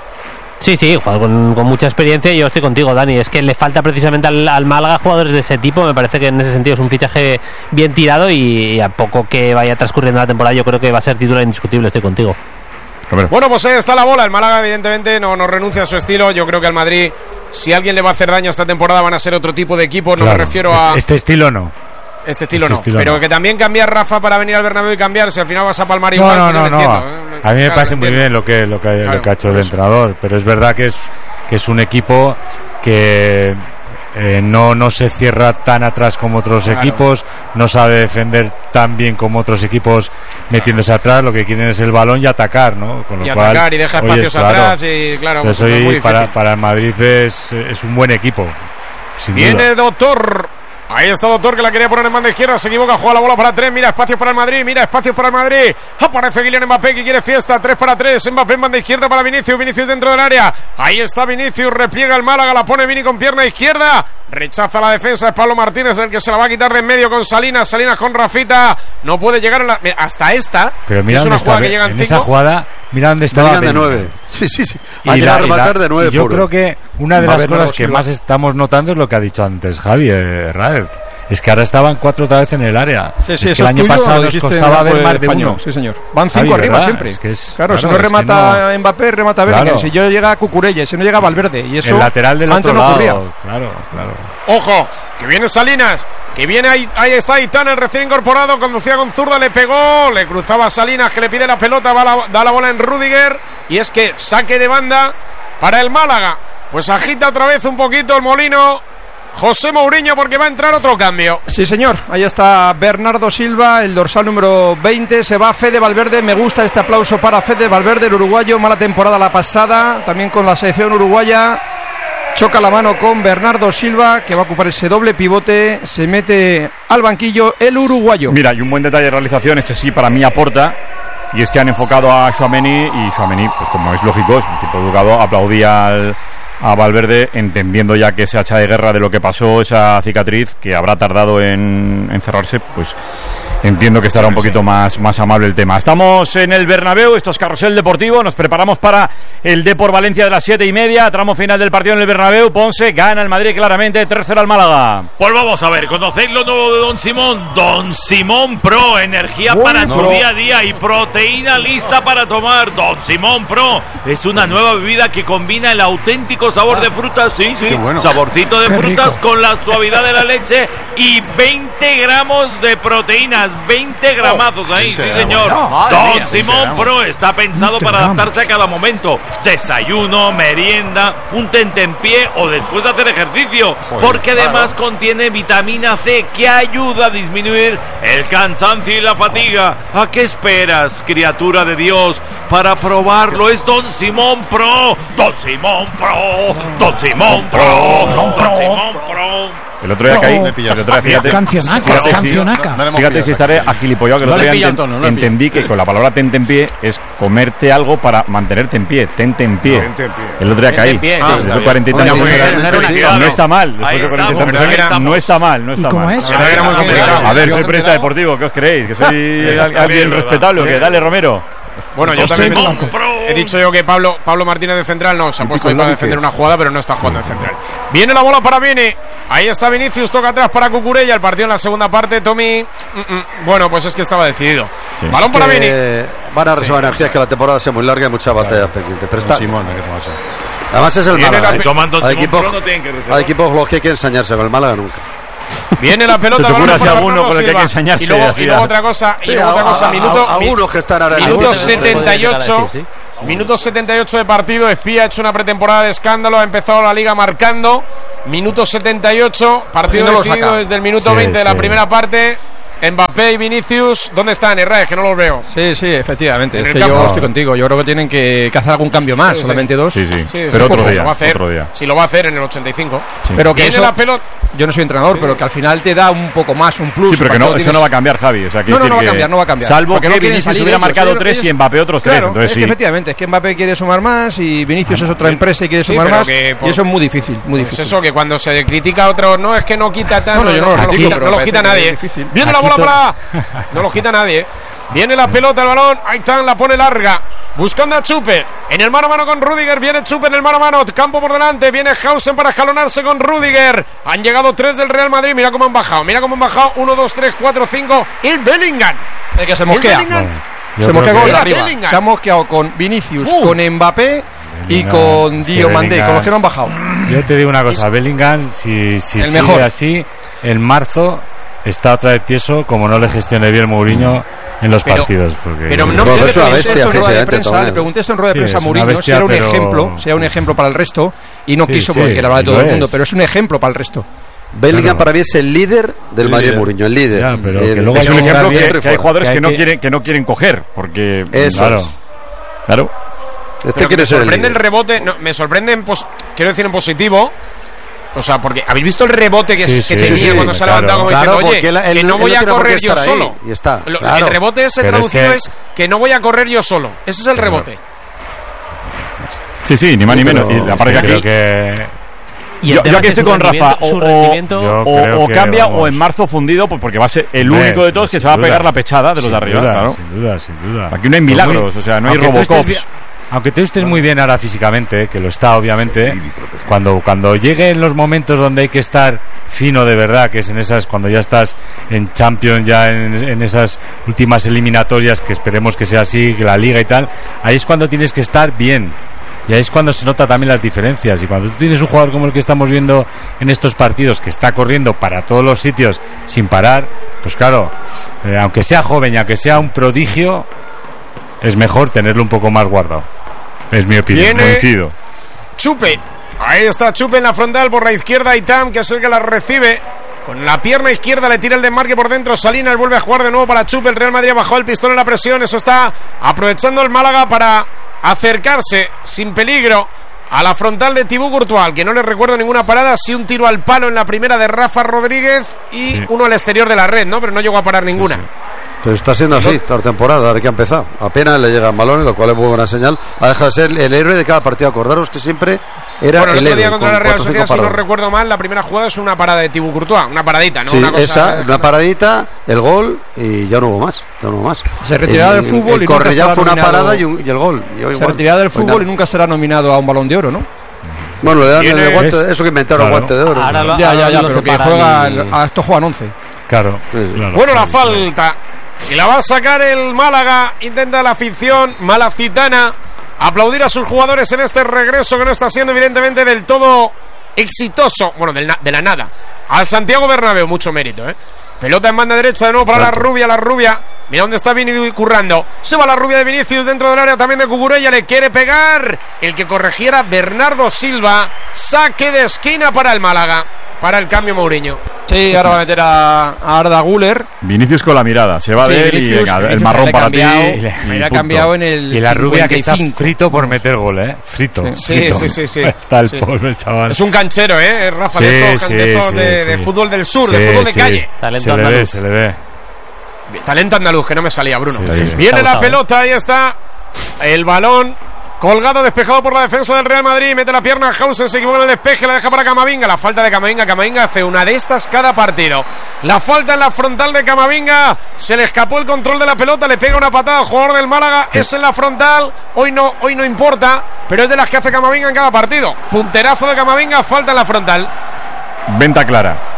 Sí, sí, juega con, con mucha experiencia y yo estoy contigo, Dani. Es que le falta precisamente al, al Málaga jugadores de ese tipo. Me parece que en ese sentido es un fichaje bien tirado y, y a poco que vaya transcurriendo la temporada yo creo que va a ser titular indiscutible, estoy contigo.
Bueno, pues ahí está la bola. El Málaga evidentemente no, no renuncia a su estilo. Yo creo que al Madrid, si alguien le va a hacer daño esta temporada, van a ser otro tipo de equipo. No
claro,
me refiero a...
Este estilo no.
Este estilo
este
no.
Estilo
pero
no.
que también cambiar Rafa para venir al Bernabéu y cambiarse, al final vas a palmar
no,
igual.
No,
pues
no,
yo lo
no.
entiendo,
A
¿eh?
mí me
claro,
parece muy bien lo que, lo que,
claro,
lo que ha hecho el
eso.
entrenador, pero es verdad que es, que es un equipo que... Eh, no, no se cierra tan atrás como otros
claro.
equipos, no sabe defender tan bien como otros equipos metiéndose atrás, lo que quieren es el balón y atacar, ¿no? Con lo
y
cual,
atacar y deja espacios
oye, claro,
atrás y claro,
entonces
pues,
hoy
muy
para, para el Madrid es, es un buen equipo, sin
Viene
duda.
Doctor. Ahí está Doctor, que la quería poner en banda izquierda, se equivoca, juega la bola para tres, mira espacios para el Madrid, mira espacios para el Madrid, aparece Kylian Mbappé que quiere fiesta, tres para tres, Mbappé en banda izquierda para Vinicius, Vinicius dentro del área, ahí está Vinicius, repliega el Málaga, la pone Vini con pierna izquierda, rechaza la defensa, es Pablo Martínez el que se la va a quitar de en medio con Salinas, Salinas con Rafita, no puede llegar en la... hasta esta,
pero mira
es una
dónde
jugada
está,
que llegan
en
cinco.
esa jugada, mira dónde estaba
de nueve. Sí, sí, sí.
Y,
ha
la,
a rematar
y, la,
de nueve
y yo
puro.
creo que una de
Va
las
Bernardo
cosas que
Silva.
más estamos notando es lo que ha dicho antes Javi eh, Raez, es que ahora estaban cuatro otra vez en el área.
Sí, sí,
es que el año
tuyo,
pasado nos costaba ver más de
español.
uno.
Sí, señor. Van cinco
Javi,
arriba
¿verdad?
siempre.
Es que es,
claro,
claro,
si no
es
remata
que no...
Mbappé, remata Bellingham.
Claro.
Si yo llega Cucurella, si no llega Valverde. Y eso
el lateral del
antes
otro
no
lado.
ocurría.
Claro, claro.
Ojo, que viene Salinas, que viene ahí, ahí está Aitán, el recién incorporado, conducía con zurda, le pegó, le cruzaba Salinas, que le pide la pelota, va la, da la bola en Rüdiger, y es que saque de banda para el Málaga. Pues agita otra vez un poquito el molino José Mourinho porque va a entrar otro cambio.
Sí, señor, ahí está Bernardo Silva, el dorsal número veinte, se va Fede Valverde, me gusta este aplauso para Fede Valverde, el uruguayo, mala temporada la pasada, también con la selección uruguaya. Choca la mano con Bernardo Silva, que va a ocupar ese doble pivote. Se mete al banquillo el uruguayo.
Mira, y un buen detalle de realización, este sí para mí aporta. Y es que han enfocado a Tchouaméni. Y Tchouaméni, pues como es lógico, es un tipo educado, aplaudía al, a Valverde, entendiendo ya que ese hacha de guerra de lo que pasó, esa cicatriz que habrá tardado en, en cerrarse, pues entiendo que estará un poquito más, más amable el tema. Estamos en el Bernabéu, esto es Carrusel Deportivo, nos preparamos para el Depor Valencia de las siete y media, tramo final del partido en el Bernabéu. Ponce gana el Madrid claramente, tres cero al Málaga.
Pues vamos a ver, conocéis lo nuevo de Don Simón. Don Simón Pro, energía bueno, para tu día a día y proteína lista para tomar. Don Simón Pro es una nueva bebida que combina el auténtico sabor de frutas, sí, sí, bueno. saborcito de Qué frutas rico. Con la suavidad de la leche y veinte gramos de proteínas, veinte gramazos ahí, sí señor. No, Don mía, Simón Pro está pensado para adaptarse a cada momento, desayuno, merienda, un tentempié o después de hacer ejercicio, Joder, porque además claro. contiene vitamina C que ayuda a disminuir el cansancio y la fatiga. ¿A qué esperas, criatura de Dios, para probarlo? Es Don Simón Pro, Don Simón Pro, Don Simón Pro, Don Simón Pro.
El otro día caí.
No,
el otro día, fíjate,
cancionaca,
fíjate,
cancionaca.
Si, fíjate si estaré agilipollado que el
No
otro
le
día
pilla,
enten-
Antonio, no le
entendí que con la palabra tente en pie es comerte algo para mantenerte en pie. Tente en pie.
Tente en pie.
El otro día
Tente
caí.
en pie,
Ah,
sí,
después
está
de
bien.
cuarenta y tantos
Oye,
años,
muy bien,
era- no está mal. Después
Ahí
de cuarenta y tantos
estamos,
años,
estamos.
no está mal, no está
¿Y cómo
mal.
es?
Era muy complicado.
A ver, soy periodista deportivo, ¿qué os creéis? Que soy al- alguien respetable, ¿o qué? Dale, Romero.
Bueno, yo también me- he dicho yo que Pablo Pablo Martínez de central no se ha puesto ahí para defender una jugada, pero no está jugando de central. Viene la bola para Viene. Ahí está Vinicius, toca atrás para Cucurella. El partido en la segunda parte, Tommy. Mm, mm. Bueno, pues es que estaba decidido. Balón para
Que
Viene.
Van a reservar energías, que la temporada sea muy larga y hay muchas batallas pendientes. Pero está. Además es el
Viene
Málaga.
la-
¿eh?
tomando
Hay
Timón
equipos,
Pro no tienen que reservar.
hay equipos los que hay que ensañarse con el Málaga nunca.
Viene la pelota.
¿Se te ocurre
balón
así
para
alguno
Bernardo
con el que hay que
Silva.
ensañarse?
Y luego,
Así
y luego
a-
otra cosa. Y
Sí,
luego
a-
otra cosa.
a-
Minuto,
a- a unos que están ahora en el
minuto
Atlético.
setenta y ocho. Minuto setenta y ocho de partido. Espía ha hecho una pretemporada de escándalo. Ha empezado la liga marcando. Minuto setenta y ocho. Partido
No lo
decidido
saca.
desde el minuto
Sí,
veinte de la
sí.
primera parte. Mbappé y Vinicius. ¿Dónde están, Herrera? Que no los veo.
Sí, sí, efectivamente.
En
Es
el
que
campo.
yo estoy contigo. Yo creo que tienen que, que hacer algún cambio más.
Sí, sí.
Solamente dos.
Sí, sí.
Sí,
Pero
sí,
otro
pues
día,
lo va a hacer.
otro día.
Si lo va a hacer en el ochenta y cinco.
Pero que
Viene
eso,
la pelota.
yo no soy entrenador, pero que al final te da un poco más, un plus.
Sí, pero que no,
Cuando
eso
tienes-
no va a cambiar, Javi. O sea, quiero
No, no, no va a
decir que-
cambiar, no va a cambiar.
Salvo
Porque
que
no quieren
Vinicius
salir
hubiera
ellos,
marcado
ellos-
tres y
ellos-
Mbappé otros tres.
Claro,
Entonces
es que
sí.
efectivamente, es que Mbappé quiere sumar más y Vinicius es otra empresa y quiere
Sí,
sumar
pero
más.
que por-
Y eso es muy difícil, muy
Pues
difícil.
eso, que cuando se critica a otro, no, es que no quita tan.
No, no, yo no lo
lo
critico,
quita,
pero
no lo
me
quita
parece que
nadie.
es difícil.
Viene la
Aquí
bola
todo-
para. No lo quita nadie. Viene la pelota, el balón. Ahí está, la pone larga. Buscando a Chupe. En el mano a mano con Rudiger. Viene Chupe en el mano a mano. Campo por delante. Viene Hausen para escalonarse con Rudiger. Han llegado tres del Real Madrid. Mira cómo han bajado. Mira cómo han bajado. Uno, dos, tres, cuatro, cinco. El Bellingham.
Es que se
El
mosquea.
Bellingham.
Se
Yo
mosquea
creo
con
que-
la arriba.
Bellingham.
Se ha mosqueado con Vinicius,
Uh.
con Mbappé y
Bellingham,
con
es que
Diomandé,
Bellingham-
con los que no han bajado.
Yo te digo una cosa, Bellingham, si, si
El
sigue
mejor.
así, en marzo está otra vez tieso, como no le gestione bien Mourinho en los
Pero-
partidos. Porque
Pero no,
Porque
yo le
es una
pregunté
bestia,
esto en rueda de
físicamente,
prensa,
también.
le pregunté esto en rueda de
Sí,
prensa a
es una
Mourinho, si
bestia,
era un
pero-
ejemplo, si era un ejemplo para el resto, y no
Sí,
quiso
sí,
porque quiere hablar de todo
lo
el mundo,
es.
pero es un ejemplo para el resto.
Bellingham
Claro.
para mí es el líder del
El
Madrid
líder.
Mourinho, el líder.
Ya, pero
El-
que luego
Es
hay
un
que
ejemplo
jugar
que,
bien,
que hay jugadores
que
que,
hay
no
que-
quieren que no quieren coger porque
Eso
claro,
es.
claro.
Este
Pero
quiere
me
ser el
sorprende el
líder.
rebote. No, me sorprende, en pos- quiero decir, en positivo. O sea, porque ¿habéis visto el rebote que,
Sí,
que
sí,
tenía
sí,
cuando se ha
claro.
levantado como
Claro,
diciendo, oye,
porque él- él-
que no
él
voy
no
a
tiene por qué
correr yo
estar ahí,
solo?
y está,
Lo-
claro.
El rebote ese
Pero es
traducido
que-
es que no voy a correr yo solo. Ese es el
Pero-
rebote.
Sí, sí, ni más ni
Pero-
menos. Y la
Sí,
parte que
creo
aquí,
que
Y el
yo,
tema
yo
es
aquí
que
estoy
su
con Rafa,
rendimiento-
o,
su
o-
rendimiento-
Yo
o-
creo
o
que,
cambia
vamos.
o en marzo fundido, pues porque va a ser el
Hombre,
único de todos que
sin
se va a
duda.
pegar la pechada de los
sin
de arriba,
duda,
claro.
sin duda, sin duda.
Aquí no hay
Pues
milagros,
muy-
o sea, no hay
aunque tú estés
Robocops.
bien- Aunque tú estés muy bien ahora físicamente, que lo está obviamente, cuando, cuando lleguen los momentos donde hay que estar fino de verdad, que es en esas, cuando ya estás en Champions, ya en, en esas últimas eliminatorias, que esperemos que sea así, que la Liga y tal, ahí es cuando tienes que estar bien. Y ahí es cuando se nota también las diferencias. Y cuando tú tienes un jugador como el que estamos viendo en estos partidos, que está corriendo para todos los sitios sin parar, pues claro, eh, aunque sea joven y aunque sea un prodigio, es mejor tenerlo un poco más guardado. Es mi opinión.
Viene-
Coincido.
Chupe. Ahí está Chupe en la frontal por la izquierda. Itam, que es el que la recibe. Con la pierna izquierda le tira el desmarque por dentro. Salinas vuelve a jugar de nuevo para Chupe. El Real Madrid ha bajado el pistón en la presión. Eso está aprovechando el Málaga para acercarse sin peligro a la frontal de Thibaut Courtois, que no le recuerdo ninguna parada. Sí, un tiro al palo en la primera de Rafa Rodríguez y
Sí.
uno al exterior de la red, ¿no? Pero no llegó a parar ninguna.
Pero está siendo así toda la temporada, desde que ha empezado. Apenas le llegan balones, lo cual es muy buena señal. Ha dejado de ser el héroe de cada partido. Acordaros que siempre era
Bueno, el
el
otro
héroe.
día contra
con
la Real
cuatro o
Sociedad,
cinco
si no
paradas.
recuerdo mal, la primera jugada es una parada de Thibaut Courtois, una paradita, ¿no?
Sí,
una cosa...
esa, una paradita, el gol y ya no hubo más. Ya no hubo más.
Se retiraba
El-
del fútbol
el
y nunca
Cornellá
será
fue una
nominado-
parada y, un- y el gol. Y hoy
Se
igual.
retiraba del
Hoy
fútbol
nada.
y nunca será nominado a un Balón de Oro, ¿no?
Bueno, le dan
Viene-
el guante,
¿ves?
eso que inventaron el
Claro.
guante de oro.
Ahora lo- Ya, ya, ya, pero que juega el- a estos juegan once.
Claro.
Bueno, la falta. Y la va a sacar el Málaga. Intenta la afición malacitana aplaudir a sus jugadores en este regreso que no está siendo evidentemente del todo exitoso. Bueno, del na- de la nada. Al Santiago Bernabéu, mucho mérito, ¿eh? Pelota en banda derecha de nuevo para Trato. la rubia, la rubia. Mira dónde está Vini currando. Se va la rubia de Vinicius dentro del área también de Cucurella. Le quiere pegar. El que corrigiera Bernardo Silva. Saque de esquina para el Málaga. Para el cambio Mourinho.
Sí, ahora va a meter a, a Arda Güler.
Vinicius con la mirada. Se va
sí,
de él
Vinicius,
y venga,
Vinicius
el marrón para
cambiado,
ti.
Y le ha cambiado en el
Y la rubia
cincuenta y cinco.
que está frito por meter gol, ¿eh? Frito.
Sí,
frito.
sí, sí, sí.
Está el
sí.
pobre chaval.
Es un canchero, ¿eh? Rafa,
sí,
de estos,
sí,
de, estos
sí,
de,
sí.
de fútbol del sur,
sí,
de fútbol de
sí.
calle.
Talento se andaluz. le ve, se le ve.
Talento andaluz, que no me salía, Bruno.
Sí, sí.
Viene
Está
la pelota, ahí está. El balón colgado, despejado por la defensa del Real Madrid. Mete la pierna Hausen, se equivoca en el despeje, la deja para Camavinga. La falta de Camavinga, Camavinga hace una de estas cada partido. La falta en la frontal de Camavinga. Se le escapó el control de la pelota, le pega una patada al jugador del Málaga. Es en la frontal, hoy no, hoy no importa, pero es de las que hace Camavinga en cada partido. Punterazo de Camavinga, falta en la frontal.
Venta clara.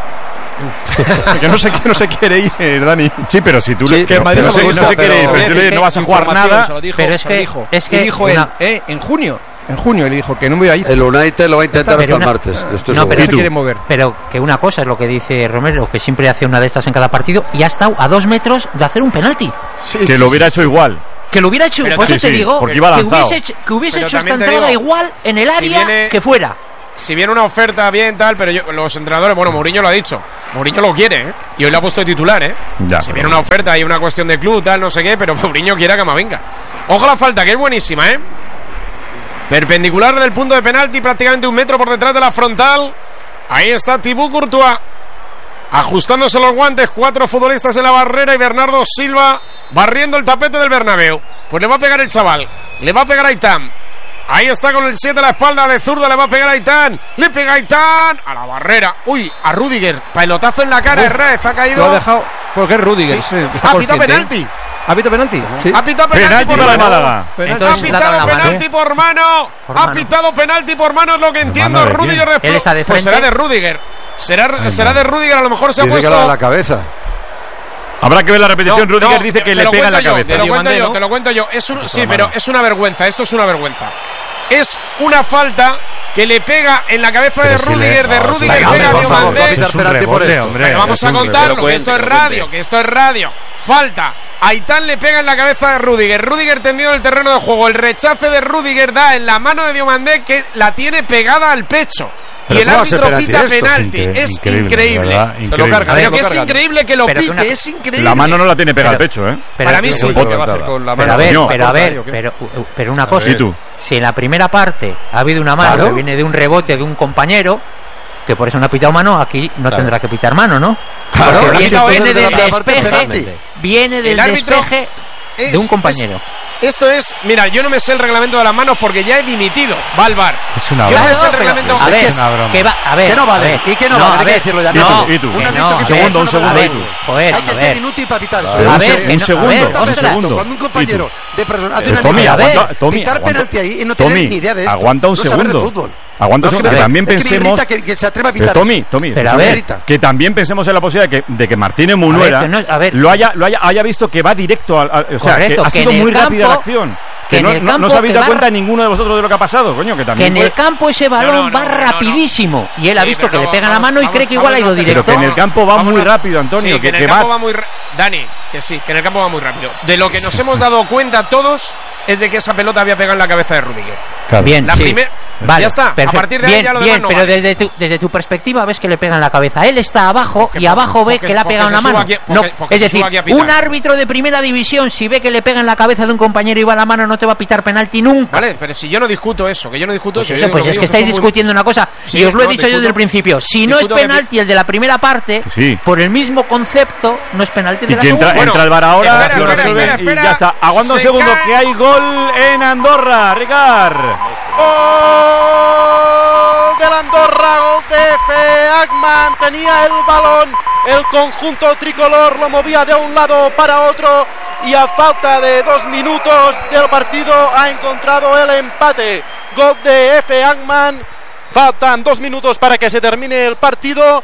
que no se, que no se quiere ir, Dani.
Sí, pero si tú
sí,
le,
que
pero, no, se, no se quiere ir, pero si le, no vas a jugar nada.
Dijo,
pero es que,
dijo,
es que
dijo
una...
él, eh, en junio. En junio él dijo que no me iba a ir.
El United lo va a intentar
pero
hasta
una...
el martes. Estoy
no,
seguro.
pero
se quiere mover.
Pero que una cosa es lo que dice Romero, que siempre hace una de estas en cada partido y ha estado a dos metros de hacer un penalti.
Sí, que sí, lo hubiera sí, hecho igual.
Que lo hubiera hecho,
pero
por eso
sí,
te
sí,
digo,
porque iba
que hubiese hecho, que hubiese hecho esta entrada digo, igual en el área si viene... que fuera.
Si viene una oferta bien tal, pero yo, los entrenadores, bueno, Mourinho lo ha dicho, Mourinho lo quiere, ¿eh? Y hoy lo ha puesto de titular, ¿eh?
Ya,
si viene una oferta y una cuestión de club, tal, no sé qué, pero Mourinho quiere a Camavinga. Ojo la falta, que es buenísima, ¿eh? Perpendicular del punto de penalti, prácticamente un metro por detrás de la frontal. Ahí está Thibaut Courtois, ajustándose los guantes, cuatro futbolistas en la barrera y Bernardo Silva barriendo el tapete del Bernabéu. Pues le va a pegar el chaval, le va a pegar a Aitán. Ahí está con el siete a la espalda de zurda, le va a pegar a Aitán. Le pega a Aitán a la barrera. Uy, a Rudiger. Pelotazo en la cara, Herrez, ha caído.
Lo ha dejado porque es Rudiger.
Sí.
Sí,
ha pitado penalti.
¿Ha pitado penalti?
Sí. Ha pitado penalti, penalti por mano.
Málaga.
Ha pitado penalti por mano. Por ha mano. pitado penalti por mano, es lo que entiendo. De Rudiger de
Él está de
Pues será de Rudiger. Será,
Ay,
será
no.
de Rudiger, a lo mejor se ha
Dice
puesto.
que le da la cabeza.
Habrá que ver la repetición.
No,
Rudiger
no,
dice que
te
le
lo
pega en la
yo,
cabeza.
Te lo cuento yo, te lo cuento yo. Es un, sí, pero es una vergüenza. Esto es una vergüenza. Es una falta que le pega en la cabeza pero de Rudiger, si le... de no, Rudiger pega a Diomandé. Vamos a contarlo, que esto es radio, que esto es radio. Falta. Aitán le pega en la cabeza de Rudiger. Rudiger tendido en el terreno de juego. El rechace de Rudiger da en la mano de Diomandé, que la tiene pegada al pecho. Y el árbitro pita penalti. Es increíble.
increíble.
Lo carga, pero que es increíble que lo pero pite, una... es increíble.
La mano no la tiene pegada al pecho, ¿eh?
Para mí sí.
Pero a ver, pero a ver, pero, pero una cosa. Si en la primera parte ha habido una mano que viene de un rebote de un compañero, que por eso no ha pitado mano, aquí no claro. tendrá que pitar mano, ¿no?
Claro,
viene,
viene,
viene del
de
despeje, viene del despeje de un compañero.
Es, esto es, mira, yo no me sé el reglamento de las manos porque ya he dimitido. Va al bar.
Es una
yo
broma.
no me sé el reglamento.
A ver,
es una broma.
Que va, a ver,
que no vale.
A ver,
¿Y que no,
no
vale?
Hay
que decirlo ya.
No,
¿Y tú?
Un
no, un segundo, un segundo.
Ver, joder,
hay que ser inútil para pitar eso.
A ver,
un segundo,
un segundo. Cuando un compañero de persona hace una
Tommy, aguanta, Tommy,
pitar penalti ahí y no tener ni idea de esto.
Aguanta un segundo. Aguanta un segundo, que también pensemos
que, que se atreva a pitar.
Tommy, Tommy,
pero a ver,
que también pensemos en la posibilidad de que, de que Martínez Munuera
no, lo
haya lo haya haya visto que va directo al, al o sea,
correcto,
que ha sido
que
muy
campo,
rápida la acción. Que, que no, no, no os habéis dado cuenta ninguno de vosotros de lo que ha pasado, coño, que también
que en
puede...
el campo ese balón
no, no,
va
no,
rapidísimo
no, no.
y él ha
sí,
visto que
no,
le pega
vamos,
la mano y
vamos,
cree que
vamos,
igual ha ido directo.
Pero que en el campo va
vamos,
muy rápido, Antonio,
sí,
que,
que en el
que
campo
va...
va muy Dani, que sí, que en el campo va muy rápido. De lo que nos hemos dado cuenta todos es de que esa pelota había pegado en la cabeza de Rudiger.
Claro. Bien,
la
sí.
primera,
vale,
ya está.
Perfecto.
A partir de
bien,
ahí ya lo
bien,
demás no
pero
vale.
desde tu, desde tu perspectiva ves que le pega en la cabeza. Él está abajo
porque,
y abajo
porque,
ve que le ha pegado en la mano.
Aquí, porque,
no,
porque
es decir, un
pitar.
árbitro de primera división, si ve que le pega en la cabeza de un compañero y va a la mano, no te va a pitar penalti nunca.
Vale, pero si yo no discuto eso, que yo no discuto
pues
eso.
eso pues es que estáis discutiendo una cosa sí, y os lo he no, dicho yo desde el principio. Si no es penalti el de la primera parte,
sí.
por el mismo concepto, no es penalti el de la
y que entra,
segunda.
entra el bar ahora,
espera,
lo
espera,
resuelven
espera, espera,
y ya está. Aguanta un segundo,
cae.
que hay gol en Andorra, Ricard.
Gol del Andorra, gol de Efe Agman, tenía el balón, el conjunto tricolor lo movía de un lado para otro y a falta de dos minutos del partido ha encontrado el empate. Gol de Efe Agman, faltan dos minutos para que se termine el partido.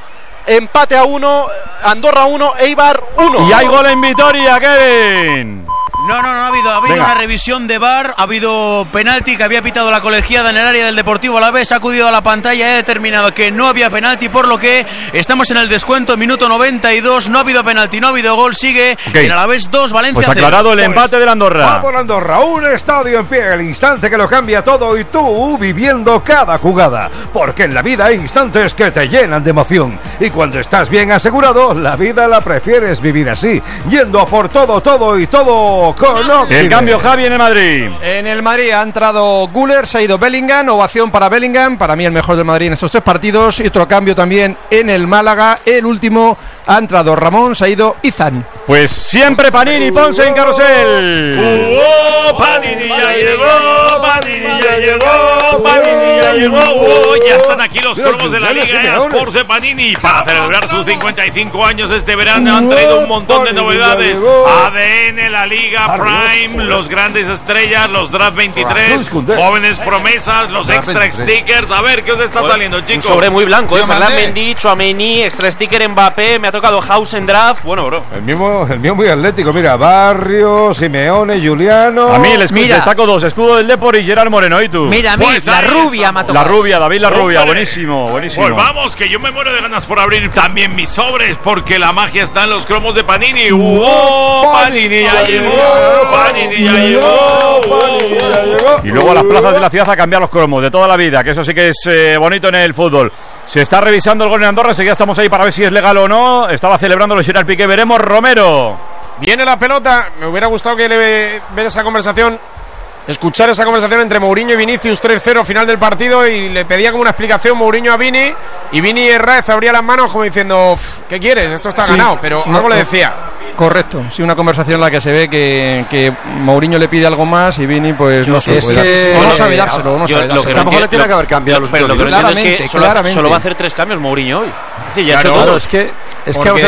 empate a uno, Andorra uno, Eibar uno.
Y hay gol en Vitoria, Kevin.
No, no, no ha habido, ha habido una revisión de V A R, ha habido penalti que había pitado la colegiada en el área del Deportivo Alavés, ha acudido a la pantalla y ha determinado que no había penalti, por lo que estamos en el descuento, minuto noventa y dos, no ha habido penalti, no ha habido gol, sigue okay. En Alavés dos, Valencia
cero. Pues aclarado el
pues,
empate del Andorra.
Vamos Andorra, un estadio en pie, el instante que lo cambia todo y tú viviendo cada jugada, porque en la vida hay instantes que te llenan de emoción y cuando estás bien asegurado, la vida la prefieres vivir así, yendo a por todo, todo y todo con Oxide.
El cambio, Javi, en el Madrid.
En el Madrid ha entrado Güler, se ha ido Bellingham, ovación para Bellingham, para mí el mejor del Madrid en estos tres partidos, y otro cambio también en el Málaga, el último ha entrado Ramón, se ha ido Izan.
Pues siempre Panini, Ponce en carrusel.
¡Oh, Panini ya llegó! ¡Panini ya llegó! ¡Panini ya llegó! ¡Oh, ya están aquí los cromos de la Liga Sports de Panini! Para celebrar sus cincuenta y cinco años este verano han traído un montón de novedades. A D N, la Liga Prime, los grandes estrellas, los Draft veintitrés, jóvenes promesas, los extra stickers. A ver, ¿qué os está saliendo, chicos?
Un sobre muy blanco, ¿eh? Ferland Mendy, Tchouaméni, extra sticker Mbappé, me ha tocado House en Draft. Bueno, bro.
El mismo, el mío muy atlético, mira, Barrio, Simeone, Juliano.
A mí les mira. saco dos, escudo del Depor y Gerard Moreno, ¿y tú?
Mira, a mí, pues la rubia me ha tocado.
La rubia, David la rubia, Hombre. buenísimo, buenísimo.
Pues vamos, que yo me muero de ganas por abrir también mis sobres, porque la magia está en los cromos de Panini. ¡Oh, Panini ya llegó! ¡Panini ya llegó! ¡Panini ya llegó!
Y luego a las plazas de la ciudad a cambiar los cromos de toda la vida, que eso sí que es eh, bonito en el fútbol. Se está revisando el gol en Andorra, ya estamos ahí para ver si es legal o no. Estaba celebrando Gerard Piqué, veremos. Romero.
Viene la pelota, me hubiera gustado que le ver esa conversación, escuchar esa conversación entre Mourinho y Vinicius, tres cero final del partido, y le pedía como una explicación Mourinho a Vini, y Vini Herráez abría las manos como diciendo, ¿qué quieres? Esto está sí, ganado, pero no, algo le decía.
Correcto, sí, una conversación en la que se ve que, que Mourinho le pide algo más y Vini pues no sé,
es que
no sabe dárselo, no sabe dárselo.
A lo mejor le tiene que haber cambiado los
pero lo que no claramente, es que solo, solo va a hacer tres cambios Mourinho hoy.
Es decir, ya claro, claro, es que es que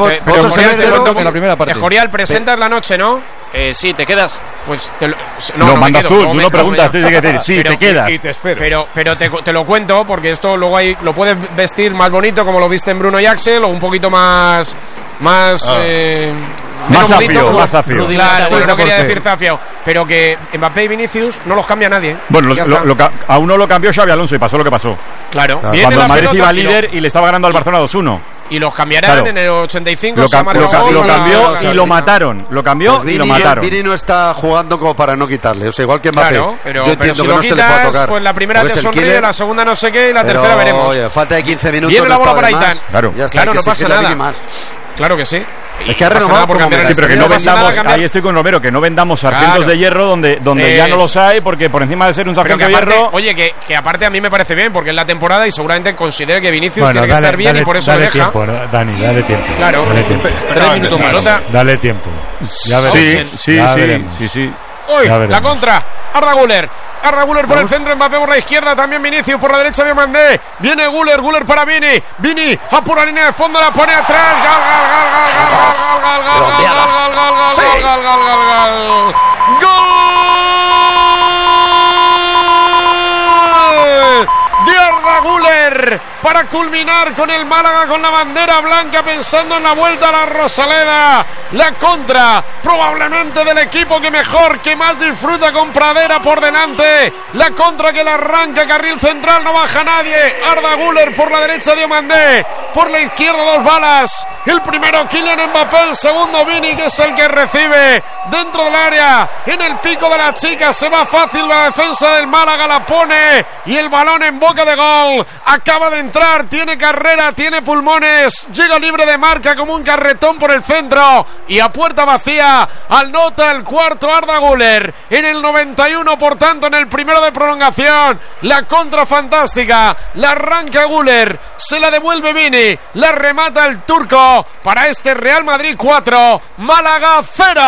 en la primera parte. Escorial, presentas la noche, ¿no?
Eh, sí, ¿te quedas?
Pues te lo,
no, no, no mandas tú, tú no preguntas, tienes que decir, sí,
pero,
te quedas.
Y te espero. Pero, pero te, te lo cuento, porque esto luego hay, lo puedes vestir más bonito, como lo viste en Bruno y Axel, o un poquito más... Más... Ah. Eh,
más zafio, más zafio.
Claro, bueno, no quería decir zafio, pero que Mbappé y Vinicius no los cambia nadie.
Bueno, los, lo, lo, a uno lo cambió Xabi Alonso y pasó lo que pasó.
Claro.
claro. Cuando el Madrid iba líder y le estaba ganando al Barcelona dos uno.
Y los cambiarán claro. en el ochenta y cinco.
Lo, cam lo, cam lo cambió y lo mataron. Lo cambió pues Vini, y lo mataron.
Vini no está jugando como para no quitarle. O sea, igual que Mbappé.
Claro, pero,
yo entiendo
pero si
que
lo
no
quitas,
se le puede tocar.
Pues la primera te sonríe, la segunda no sé qué y la
pero,
tercera veremos.
Oye, falta de quince minutos.
Viene la bola para Aitán.
Claro,
ya está,
claro, no pasa nada. Claro que sí.
Es que ha renovado
por cambiar. Sí, pero que no vendamos, ahí estoy con Romero, que no vendamos sargentos claro. de hierro donde, donde eh, ya no los hay, porque por encima de ser un sargento de hierro...
Oye, que, que aparte a mí me parece bien, porque es la temporada y seguramente considere que Vinicius bueno, tiene dale, que estar bien
dale,
y por eso
dale
deja.
Tiempo, Dani, dale tiempo.
Claro.
Dale tiempo.
Tres minutos más.
Dale tiempo. Ya veremos.
Sí, sí,
ya
sí,
veremos.
sí, sí.
Uy, la contra. Arda Güler. Arda Güler por el centro, Mbappé por la izquierda, también Vinicius por la derecha de Diomandé. Viene Güler, Güler para Vini. Vini a pura línea de fondo, la pone atrás. Gal, gal, gal, gal, gal, gal, gal, gal, gal, gal, gal, gal, gal, gal, gal. ¡Gol! De Arda Güler para culminar con el Málaga con la bandera blanca, pensando en la vuelta a la Rosaleda. La contra probablemente del equipo que mejor, que más disfruta, con Pradera por delante. La contra que la arranca, carril central, no baja nadie. Arda Güler por la derecha, Diomandé por la izquierda, dos balas. El primero Kylian Mbappé, el segundo Vini, que es el que recibe dentro del área, en el pico de la chica. Se va fácil la defensa del Málaga, la pone y el balón en boca de gol. Acaba de entrar, tiene carrera, tiene pulmones, llega libre de marca como un carretón por el centro y a puerta vacía anota el cuarto Arda Güler en el noventa y uno, por tanto en el primero de prolongación. La contra fantástica, la arranca Güler, se la devuelve Vini, la remata el turco para este Real Madrid cuatro, Málaga cero.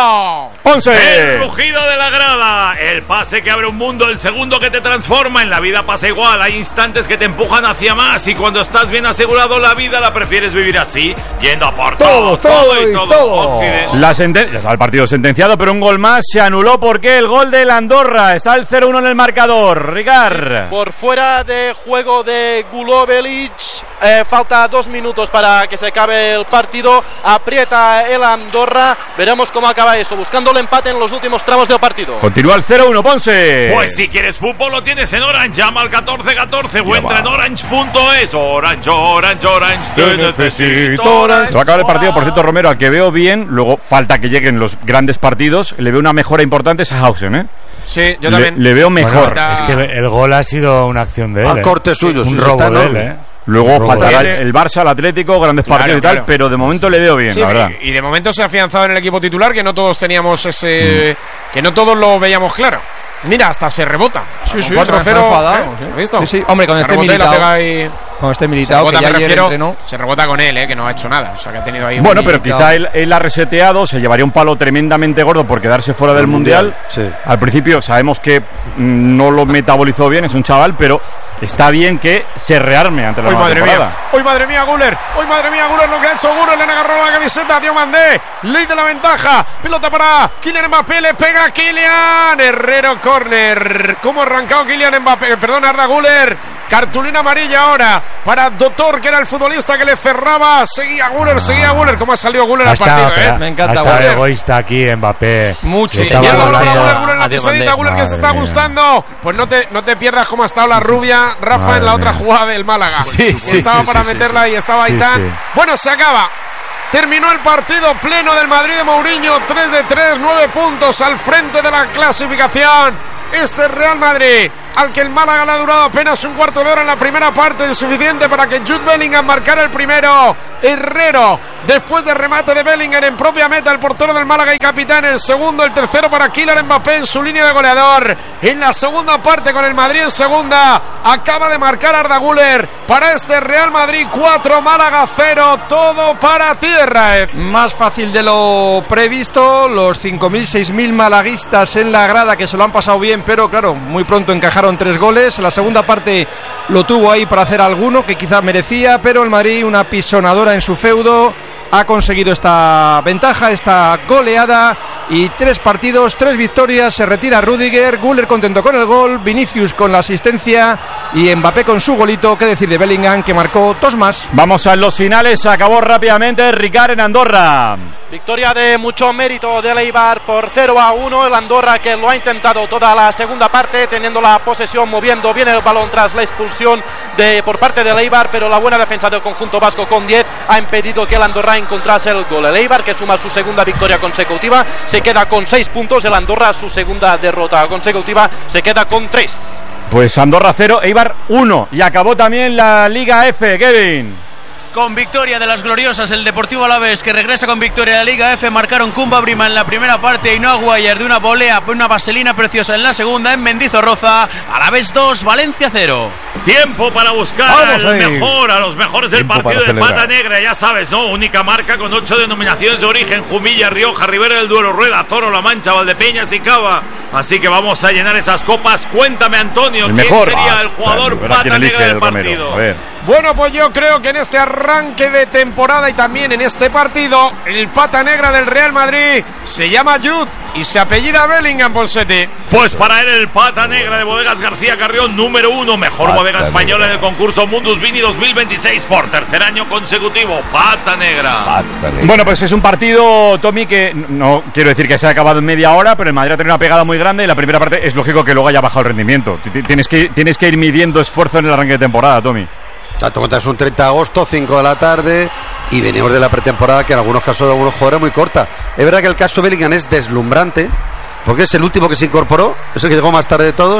uno.
once.
El rugido de la grada, el pase que abre un mundo, el segundo que te transforma. En la vida pasa igual, hay instantes que te empujan hacia más y cuando estás bien asegurado la vida la prefieres vivir así, yendo a por todo, todo, todo y todo. todo.
La sentencia, ya está el partido sentenciado, pero un gol más se anuló porque el gol del Andorra está el cero uno en el marcador. Ricard.
Por fuera de juego de Gulobelic, eh, falta dos minutos para que se acabe el partido. Aprieta el Andorra, veremos cómo acaba eso, buscando el empate en los últimos tramos del partido.
Continúa el cero uno, Ponce.
Pues si quieres fútbol lo tienes en Orange, llama al catorce catorce o entra en orange punto es. Orange, Orange, Orange, te necesito Orange.
Se va a acabar el partido, por cierto, Romero, al que veo bien, luego falta que lleguen los grandes partidos, le veo una mejora importante a Sahausen, ¿eh?
Sí, yo
le,
también.
Le veo mejor.
Bueno, es que el gol ha sido una acción de él.
Al
¿eh?
corte suyo,
un
sí,
robo
está
de él,
enorme.
¿eh?
Luego faltará el,
tiene...
el Barça, el Atlético, grandes
Claro,
partidos y tal,
claro.
pero de momento le veo bien,
Sí,
la verdad.
Y, y de momento se ha afianzado en el equipo titular, que no todos teníamos ese... Mm. que no todos lo veíamos claro. Mira, hasta se rebota.
Sí, sí,
cuatro cero.
enfadado.
¿Has visto?
Sí, sí. Hombre, con este militado. Con este militado,
se rebota,
que ya
me
ayer
refiero,
entrenó.
se rebota con él, eh, que no ha hecho nada. O sea, que ha tenido ahí.
Bueno,
un
pero quizá él, él ha reseteado, se llevaría un palo tremendamente gordo por quedarse fuera del Mundial. mundial.
Sí.
Al principio sabemos que mm, no lo metabolizó bien, es un chaval, pero está bien que se rearme ante la
Hoy
nueva
madre
temporada.
mía, hoy madre mía Guller, hoy madre mía Guller lo que ha hecho Guller, le han agarrado la camiseta, tío Mandé, ley de la ventaja, pelota para Kylian Mbappé, le pega Kylian, Herrero córner, ¿cómo ha arrancado Kylian Mbappé? Perdón, Arda Guller, cartulina amarilla ahora para Doctor, que era el futbolista que le cerraba, seguía Guller, ah. seguía Guller, ¿cómo ha salido Guller al partido?
Está,
eh?
Me encanta
Guller.
Guller.
Egoísta aquí Mbappé.
Mucho.
Estaba
Y el balón
hablando-
para Guller, Guller, la pisadita, Guller que se está
mía.
gustando. Pues no te, no te pierdas cómo ha estado la rubia Rafa
Madre
en la otra
mía.
jugada del Málaga.
Sí, sí,
estaba
sí,
para
sí,
meterla
sí,
y estaba
sí,
Aitán.
sí.
Bueno, se acaba. Terminó el partido pleno del Madrid de Mourinho, tres de tres, nueve puntos al frente de la clasificación. Este Real Madrid, al que el Málaga le ha durado apenas un cuarto de hora en la primera parte, el suficiente para que Jude Bellingham marcara el primero. Herrero, después de remate de Bellingham en propia meta, el portero del Málaga y capitán, el segundo, el tercero para Kylian Mbappé en su línea de goleador. En la segunda parte con el Madrid en segunda, acaba de marcar Arda Güler para este Real Madrid cuatro, Málaga cero, todo para ti, Raez.
Más fácil de lo previsto, los cinco mil, seis mil malaguistas en la grada que se lo han pasado bien, pero claro, muy pronto encajaron tres goles. En la segunda parte lo tuvo ahí para hacer alguno que quizás merecía, pero el Madrid, una pisonadora en su feudo, ha conseguido esta ventaja, esta goleada, y tres partidos, tres victorias. Se retira Rüdiger, Güler contento con el gol, Vinicius con la asistencia y Mbappé con su golito. Qué decir de Bellingham, que marcó dos más.
Vamos a los finales, se acabó rápidamente Ricard en Andorra.
Victoria de mucho mérito del Eibar por cero a uno. El Andorra, que lo ha intentado toda la segunda parte, teniendo la posesión, moviendo bien el balón tras la expulsión de por parte del Eibar, pero la buena defensa del conjunto vasco con diez ha impedido que el Andorra encontrase el gol. El Eibar, que suma su segunda victoria consecutiva, se queda con seis puntos. El Andorra, su segunda derrota consecutiva, se queda con tres.
Pues Andorra cero, Eibar uno. Y acabó también la Liga F, Kevin.
Con victoria de las gloriosas, el Deportivo Alavés, que regresa con victoria de la Liga F, marcaron Kumba Brima en la primera parte y Noah Guayer de una volea, una vaselina preciosa en la segunda en Mendizorroza. Alavés dos, Valencia cero.
Tiempo para buscar
Vamos
al
ahí.
mejor, a los mejores del
Tiempo
partido
para
de
celebrar.
Pata Negra, ya sabes, ¿no? Única marca con ocho denominaciones de origen: Jumilla, Rioja, Ribera del Duero, Rueda, Toro, La Mancha, Valdepeñas y Cava. Así que vamos a llenar esas copas. Cuéntame, Antonio,
El
¿quién
mejor.
sería el
Ah,
jugador
claro, verá quién
Pata
elige
Negra del
el Romero.
partido?
A ver.
Bueno, pues yo creo que en este arranque de temporada y también en este partido, el Pata Negra del Real Madrid se llama Jude y se apellida Bellingham, Ponsete.
Pues para él el Pata Negra de Bodegas García Carrión, número uno, mejor
Pata
bodega española
Negra.
en el concurso Mundus Vini dos mil veintiséis por tercer año consecutivo. Pata Negra.
Bueno, pues es un partido, Tommy, que no quiero decir que se ha acabado en media hora, pero el Madrid ha tenido una pegada muy grande y la primera parte es lógico que luego haya bajado el rendimiento. T- Tienes que, tienes que ir midiendo esfuerzo en el arranque de temporada, Tommy.
Tanto cuenta, es un treinta de agosto, cinco de la tarde, y venimos de la pretemporada que en algunos casos de algunos jugadores muy corta. Es verdad que el caso Bellingham es deslumbrante, porque es el último que se incorporó, es el que llegó más tarde de todos,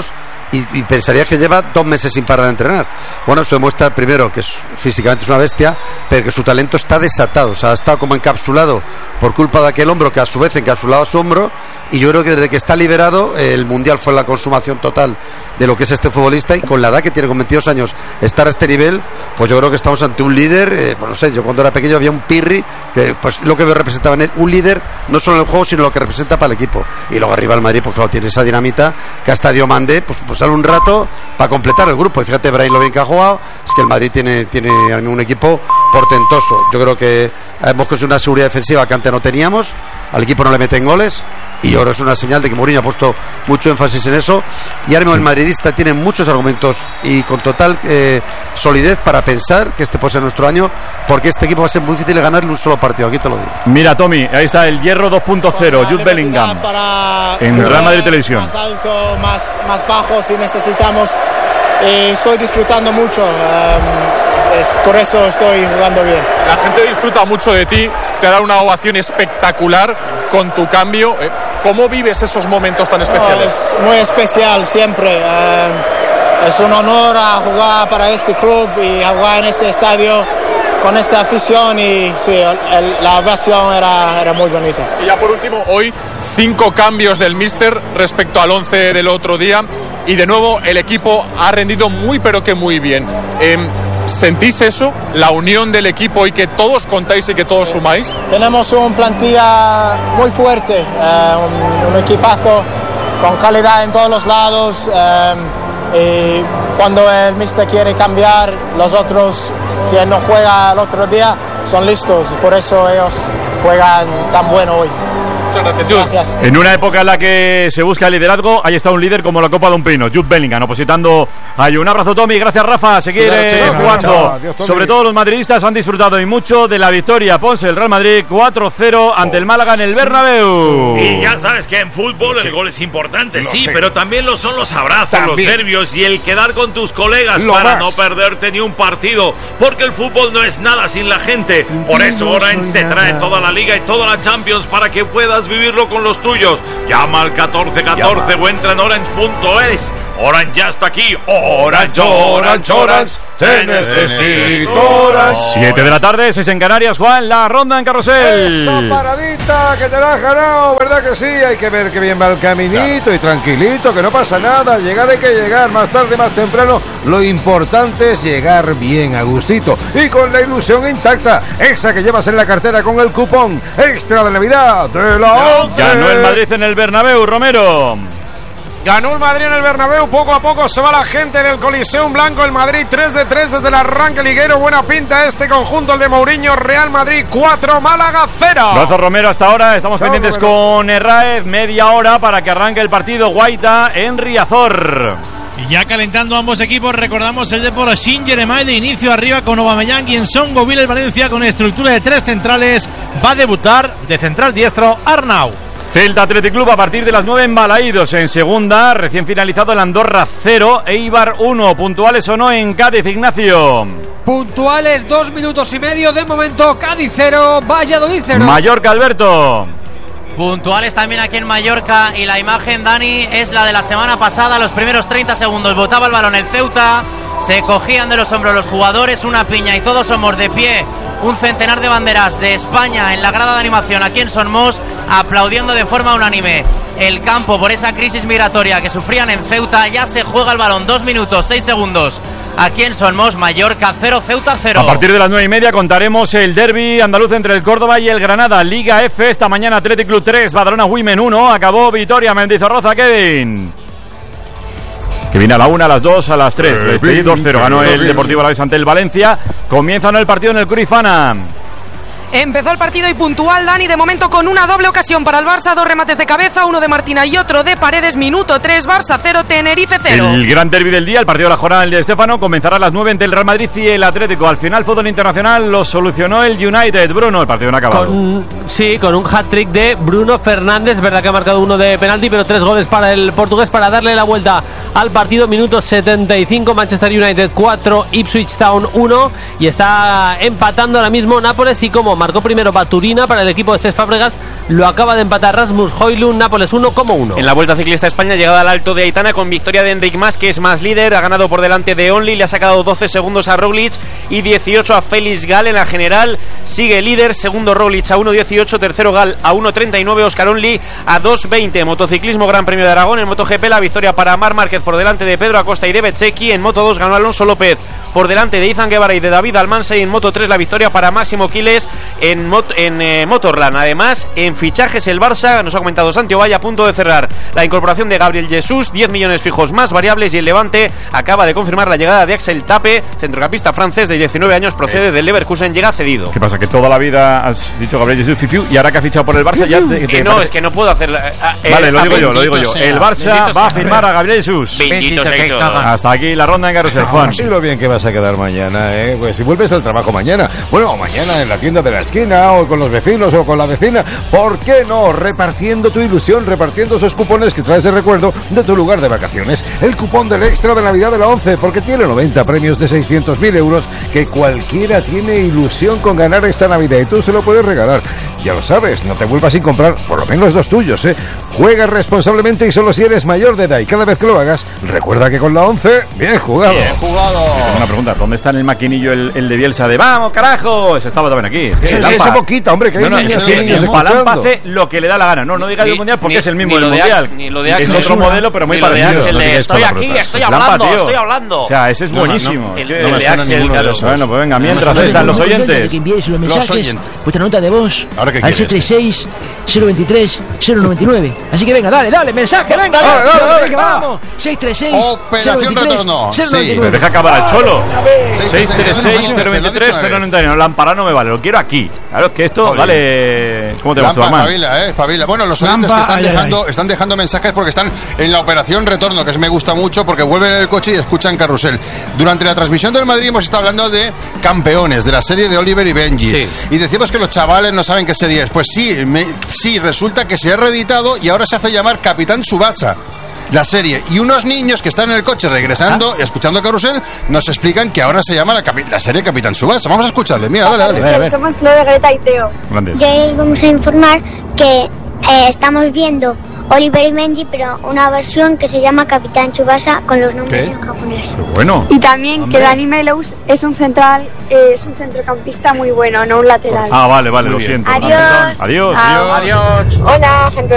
y, y pensaría que lleva dos meses sin parar de entrenar. Bueno, eso demuestra primero que es, físicamente es una bestia, pero que su talento está desatado, o sea, ha estado como encapsulado por culpa de aquel hombro que a su vez encapsulaba su hombro, y yo creo que desde que está liberado el Mundial fue la consumación total de lo que es este futbolista, y con la edad que tiene, con veintidós años, estar a este nivel, pues yo creo que estamos ante un líder. eh, pues no sé, yo cuando era pequeño había un Pirri que pues lo que representaba en él, un líder no solo en el juego sino lo que representa para el equipo, y luego arriba el Madrid pues claro, tiene esa dinamita que hasta Diomandé pues, pues sale un rato para completar el grupo, y fíjate Brahim lo bien que ha jugado, es que el Madrid tiene, tiene un equipo portentoso. Yo creo que hemos conseguido una seguridad defensiva que antes no teníamos, al equipo no le meten goles, y ahora es una señal de que Mourinho ha puesto mucho énfasis en eso, y ahora mismo el madridista tiene muchos argumentos y con total eh, solidez para pensar que este puede ser nuestro año, porque este equipo va a ser muy difícil de ganarle un solo partido, aquí te lo digo.
Mira, Tommy, ahí está el Hierro dos punto cero, Jude Bellingham en Real Madrid Televisión.
Más alto, más, más bajo si necesitamos. Eh, estoy disfrutando mucho, um, es, es, por eso estoy jugando bien.
La gente disfruta mucho de ti, te da una ovación espectacular con tu cambio. ¿Cómo vives esos momentos tan especiales?
Oh, es muy especial siempre. Um, es un honor a jugar para este club y a jugar en este estadio con esta afición, y sí, el, la ovación era, era muy bonita.
Y ya por último, hoy cinco cambios del míster respecto al once del otro día, y de nuevo el equipo ha rendido muy pero que muy bien. Eh, ¿Sentís eso? ¿La unión del equipo y que todos contáis y que todos sumáis?
Tenemos una plantilla muy fuerte, eh, un, un equipazo con calidad en todos los lados, eh, y cuando el míster quiere cambiar, los otros que no juega el otro día son listos, por eso ellos juegan tan bueno hoy.
Muchas gracias,
gracias.
En una época en la que se busca el liderazgo, ahí está un líder como la Copa de un Pino, Jude Bellingham, opositando a Un abrazo, Tommy, gracias, Rafa, seguir eh, jugando. Adiós, sobre todo los madridistas han disfrutado y mucho de la victoria, Ponce, el Real Madrid cuatro cero ante el Málaga en el Bernabéu.
Y ya sabes que en fútbol el gol es importante, sí, sé. pero también lo son los abrazos, también. los nervios y el quedar con tus colegas lo para más. no perderte ni un partido, porque el fútbol no es nnada sin la gente. Sin Por eso no Orange te trae nada. toda la Liga y toda la Champions para que puedas vivirlo con los tuyos. Llama al catorce catorce o entra en orange punto es. Orange ya está aquí. Orange, Orange, Orange, te necesito Orange.
siete de la tarde, seis en Canarias, Juan, la ronda en carrusel.
Esa paradita que te la has ganado, ¿verdad que sí? Hay que ver que bien va el caminito, claro. y tranquilito, que no pasa nada. Llegar hay que llegar, más tarde, más temprano. Lo importante es llegar bien a gustito y con la ilusión intacta, esa que llevas en la cartera con el cupón extra de Navidad de la once.
Ganó el Madrid en el Bernabéu, Romero.
Ganó el Madrid en el Bernabéu, poco a poco se va la gente del Coliseum Blanco. El Madrid tres de tres desde el arranque liguero. Buena pinta este conjunto, el de Mourinho. Real Madrid cuatro, Málaga cero.
Gracias, Romero, hasta ahora estamos Chao, pendientes Romero. con Herráez, media hora para que arranque el partido. Guaita en Riazor.
Y ya calentando ambos equipos, recordamos el Depor Saint-Germain de inicio arriba con Aubameyang y en Son Govil el Valencia con estructura de tres centrales. Va a debutar de central diestro Arnau.
Celta Athletic Club a partir de las nueve en Balaídos. En segunda, recién finalizado el Andorra cero, Eibar uno. Puntuales o no en Cádiz, Ignacio.
Puntuales, dos minutos y medio de momento. Cádiz cero, Valladolid cero.
Mallorca, Alberto.
Puntuales también aquí en Mallorca, y la imagen, Dani, es la de la semana pasada. Los primeros treinta segundos botaba el balón el Ceuta, se cogían de los hombros los jugadores, una piña y todos somos de pie. Un centenar de banderas de España en la grada de animación aquí en Son Mos, aplaudiendo de forma unánime el campo por esa crisis migratoria que sufrían en Ceuta. Ya se juega el balón, dos minutos, seis segundos. Aquí en Son Mos, Mallorca cero, Ceuta cero.
A partir de las nueve y media contaremos el derbi andaluz entre el Córdoba y el Granada. Liga F, esta mañana Athletic Club tres, Badalona Women uno. Acabó Vitoria Mendizorroza, Kevin. Que viene a la una, a las dos, a las tres. Eh, dos cero ganó el Deportivo Alavés ante el Valencia. Comienza el partido en el Cruyffana.
Empezó el partido y puntual, Dani, de momento con una doble ocasión para el Barça, dos remates de cabeza, uno de Martina y otro de Paredes. Minuto tres, Barça cero, Tenerife cero.
El gran derbi del día, el partido de la jornada, el de Estéfano, comenzará a las nueve entre el Real Madrid y el Atlético. Al final, fútbol internacional lo solucionó el United. Bruno, el partido no ha acabado.
Con, sí, con un hat-trick de Bruno Fernández, verdad que ha marcado uno de penalti, pero tres goles para el portugués para darle la vuelta al partido. Minuto setenta y cinco, Manchester United cuatro, Ipswich Town uno, y está empatando ahora mismo Nápoles, y como marcó primero Baturina para el equipo de Cesc Fábregas, lo acaba de empatar Rasmus Højlund. Nápoles uno como uno.
En la Vuelta Ciclista a España, llegada al Alto de Aitana con victoria de Enric Mas, que es más líder, ha ganado por delante de Only, le ha sacado doce segundos a Roglic y dieciocho a Félix Gal. En la general sigue líder, segundo Roglic a uno dieciocho, tercero Gal a uno treinta y nueve, Oscar Only a dos veinte. Motociclismo, Gran Premio de Aragón, en MotoGP la victoria para Marc Márquez por delante de Pedro Acosta y de Bezzecchi. En Moto dos ganó Alonso López por delante de Izan Guevara y de David Almansa, y en Moto tres la victoria para Máximo Quiles en, Mot en eh, Motorland. Además, en fichajes el Barça, nos ha comentado Santi Ovalle, a punto de cerrar la incorporación de Gabriel Jesús, diez millones fijos más variables, y el Levante acaba de confirmar la llegada de Axel Tape, centrocampista francés de diecinueve años, procede del Leverkusen, llega cedido.
¿Qué pasa? Que toda la vida has dicho Gabriel Jesús Fifiu, y ahora que ha fichado por el Barça ya te, te
eh, no, es que no puedo hacer la, eh,
vale, lo digo yo, lo digo yo.
Sea.
El Barça va a firmar a Gabriel Jesús.
Bendito sea.
Hasta aquí la ronda en Carrusel, Juan.
Sí, lo bien que vas a quedar mañana, ¿eh? Pues si vuelves al trabajo mañana, bueno, mañana en la tienda de la esquina, o con los vecinos, o con la vecina, ¿por qué no? Repartiendo tu ilusión, repartiendo esos cupones que traes de recuerdo de tu lugar de vacaciones. El cupón del extra de Navidad de la ONCE, porque tiene noventa premios de seiscientos mil euros que cualquiera tiene ilusión con ganar esta Navidad, y tú se lo puedes regalar. Ya lo sabes, no te vuelvas sin comprar por lo menos dos tuyos, ¿eh? Juega responsablemente y solo si eres mayor de edad, y cada vez que lo hagas, recuerda que con la ONCE, bien jugado.
Bien jugado. Una pregunta, ¿dónde está en el maquinillo el, el de Bielsa de ¡vamos, carajo! Ese estaba también aquí. Es que
sí,
Lampa,
ese boquita, hombre, que hay
no, no,
niños,
es
que
que
niños
Lampa
escuchando.
hace lo que le da la gana. No, no diga
Ni-
el mundial porque
ni-
es el mismo
ni
del
lo de
mundial.
Ax- ni lo de
Es
Axel
otro
Sula,
modelo, pero muy
ni lo de
parecido.
Axel de
No digáis
estoy aquí,
palabrotas.
estoy
Lampa,
hablando,
tío.
estoy hablando.
O sea, ese es
No, no,
buenísimo.
no. El-
¿Qué?
el de Axel, Carlos.
Bueno, pues venga, mientras
No,
están
no,
los
no,
oyentes.
que enviéis los mensajes,
oyentes.
vuestra nota de voz
¿Ahora qué
al
quieres?
seis tres seis, cero veintitrés, cero noventa y nueve. Así que venga, dale, dale, mensaje, venga,
Dale, dale, dale,
venga,
va.
vamos. seis tres seis,
Operación
cero veintitrés,
retorno.
cero
Sí.
noventa y
Me
nueve.
deja acabar al cholo.
seis
seis tres seis, cero veintitrés, cero noventa y nueve. Lámpara no me vale, lo quiero aquí. Claro, es que esto
Joder.
vale. ¿Cómo te va,
Lampa,
Tuamán?
espabila, eh, espabila. Bueno, los oyentes
Lampa,
que están
ay, ay,
dejando, están dejando mensajes porque están en la operación retorno, que es- me gusta mucho porque vuelven en el coche y escuchan Carrusel. Durante la transmisión del Madrid hemos estado hablando de campeones, de la serie de Oliver y Benji. Y decimos que los chavales no saben qué serie es. Pues sí, me- sí, resulta que se ha reeditado y ahora se hace llamar Capitán Tsubasa. La serie. Y unos niños que están en el coche regresando y escuchando Carrusel nos explican que ahora se llama la, capi- la serie Capitán Tsubasa. Vamos a escucharle. Mira, dale, dale.
Somos Chloe, Greta y Teo.
Grandes.
Y hoy os vamos a informar que eh, estamos viendo Oliver y Benji, pero una versión que se llama Capitán Tsubasa con los nombres
¿Qué?
en japonés.
Bueno.
Y también
Hombre.
que Dani Melos es un central, eh, es un centrocampista muy bueno, no un lateral.
Ah, vale, vale,
Muy
lo
bien.
siento.
Adiós.
Adiós.
Chao.
Adiós.
Hola, gente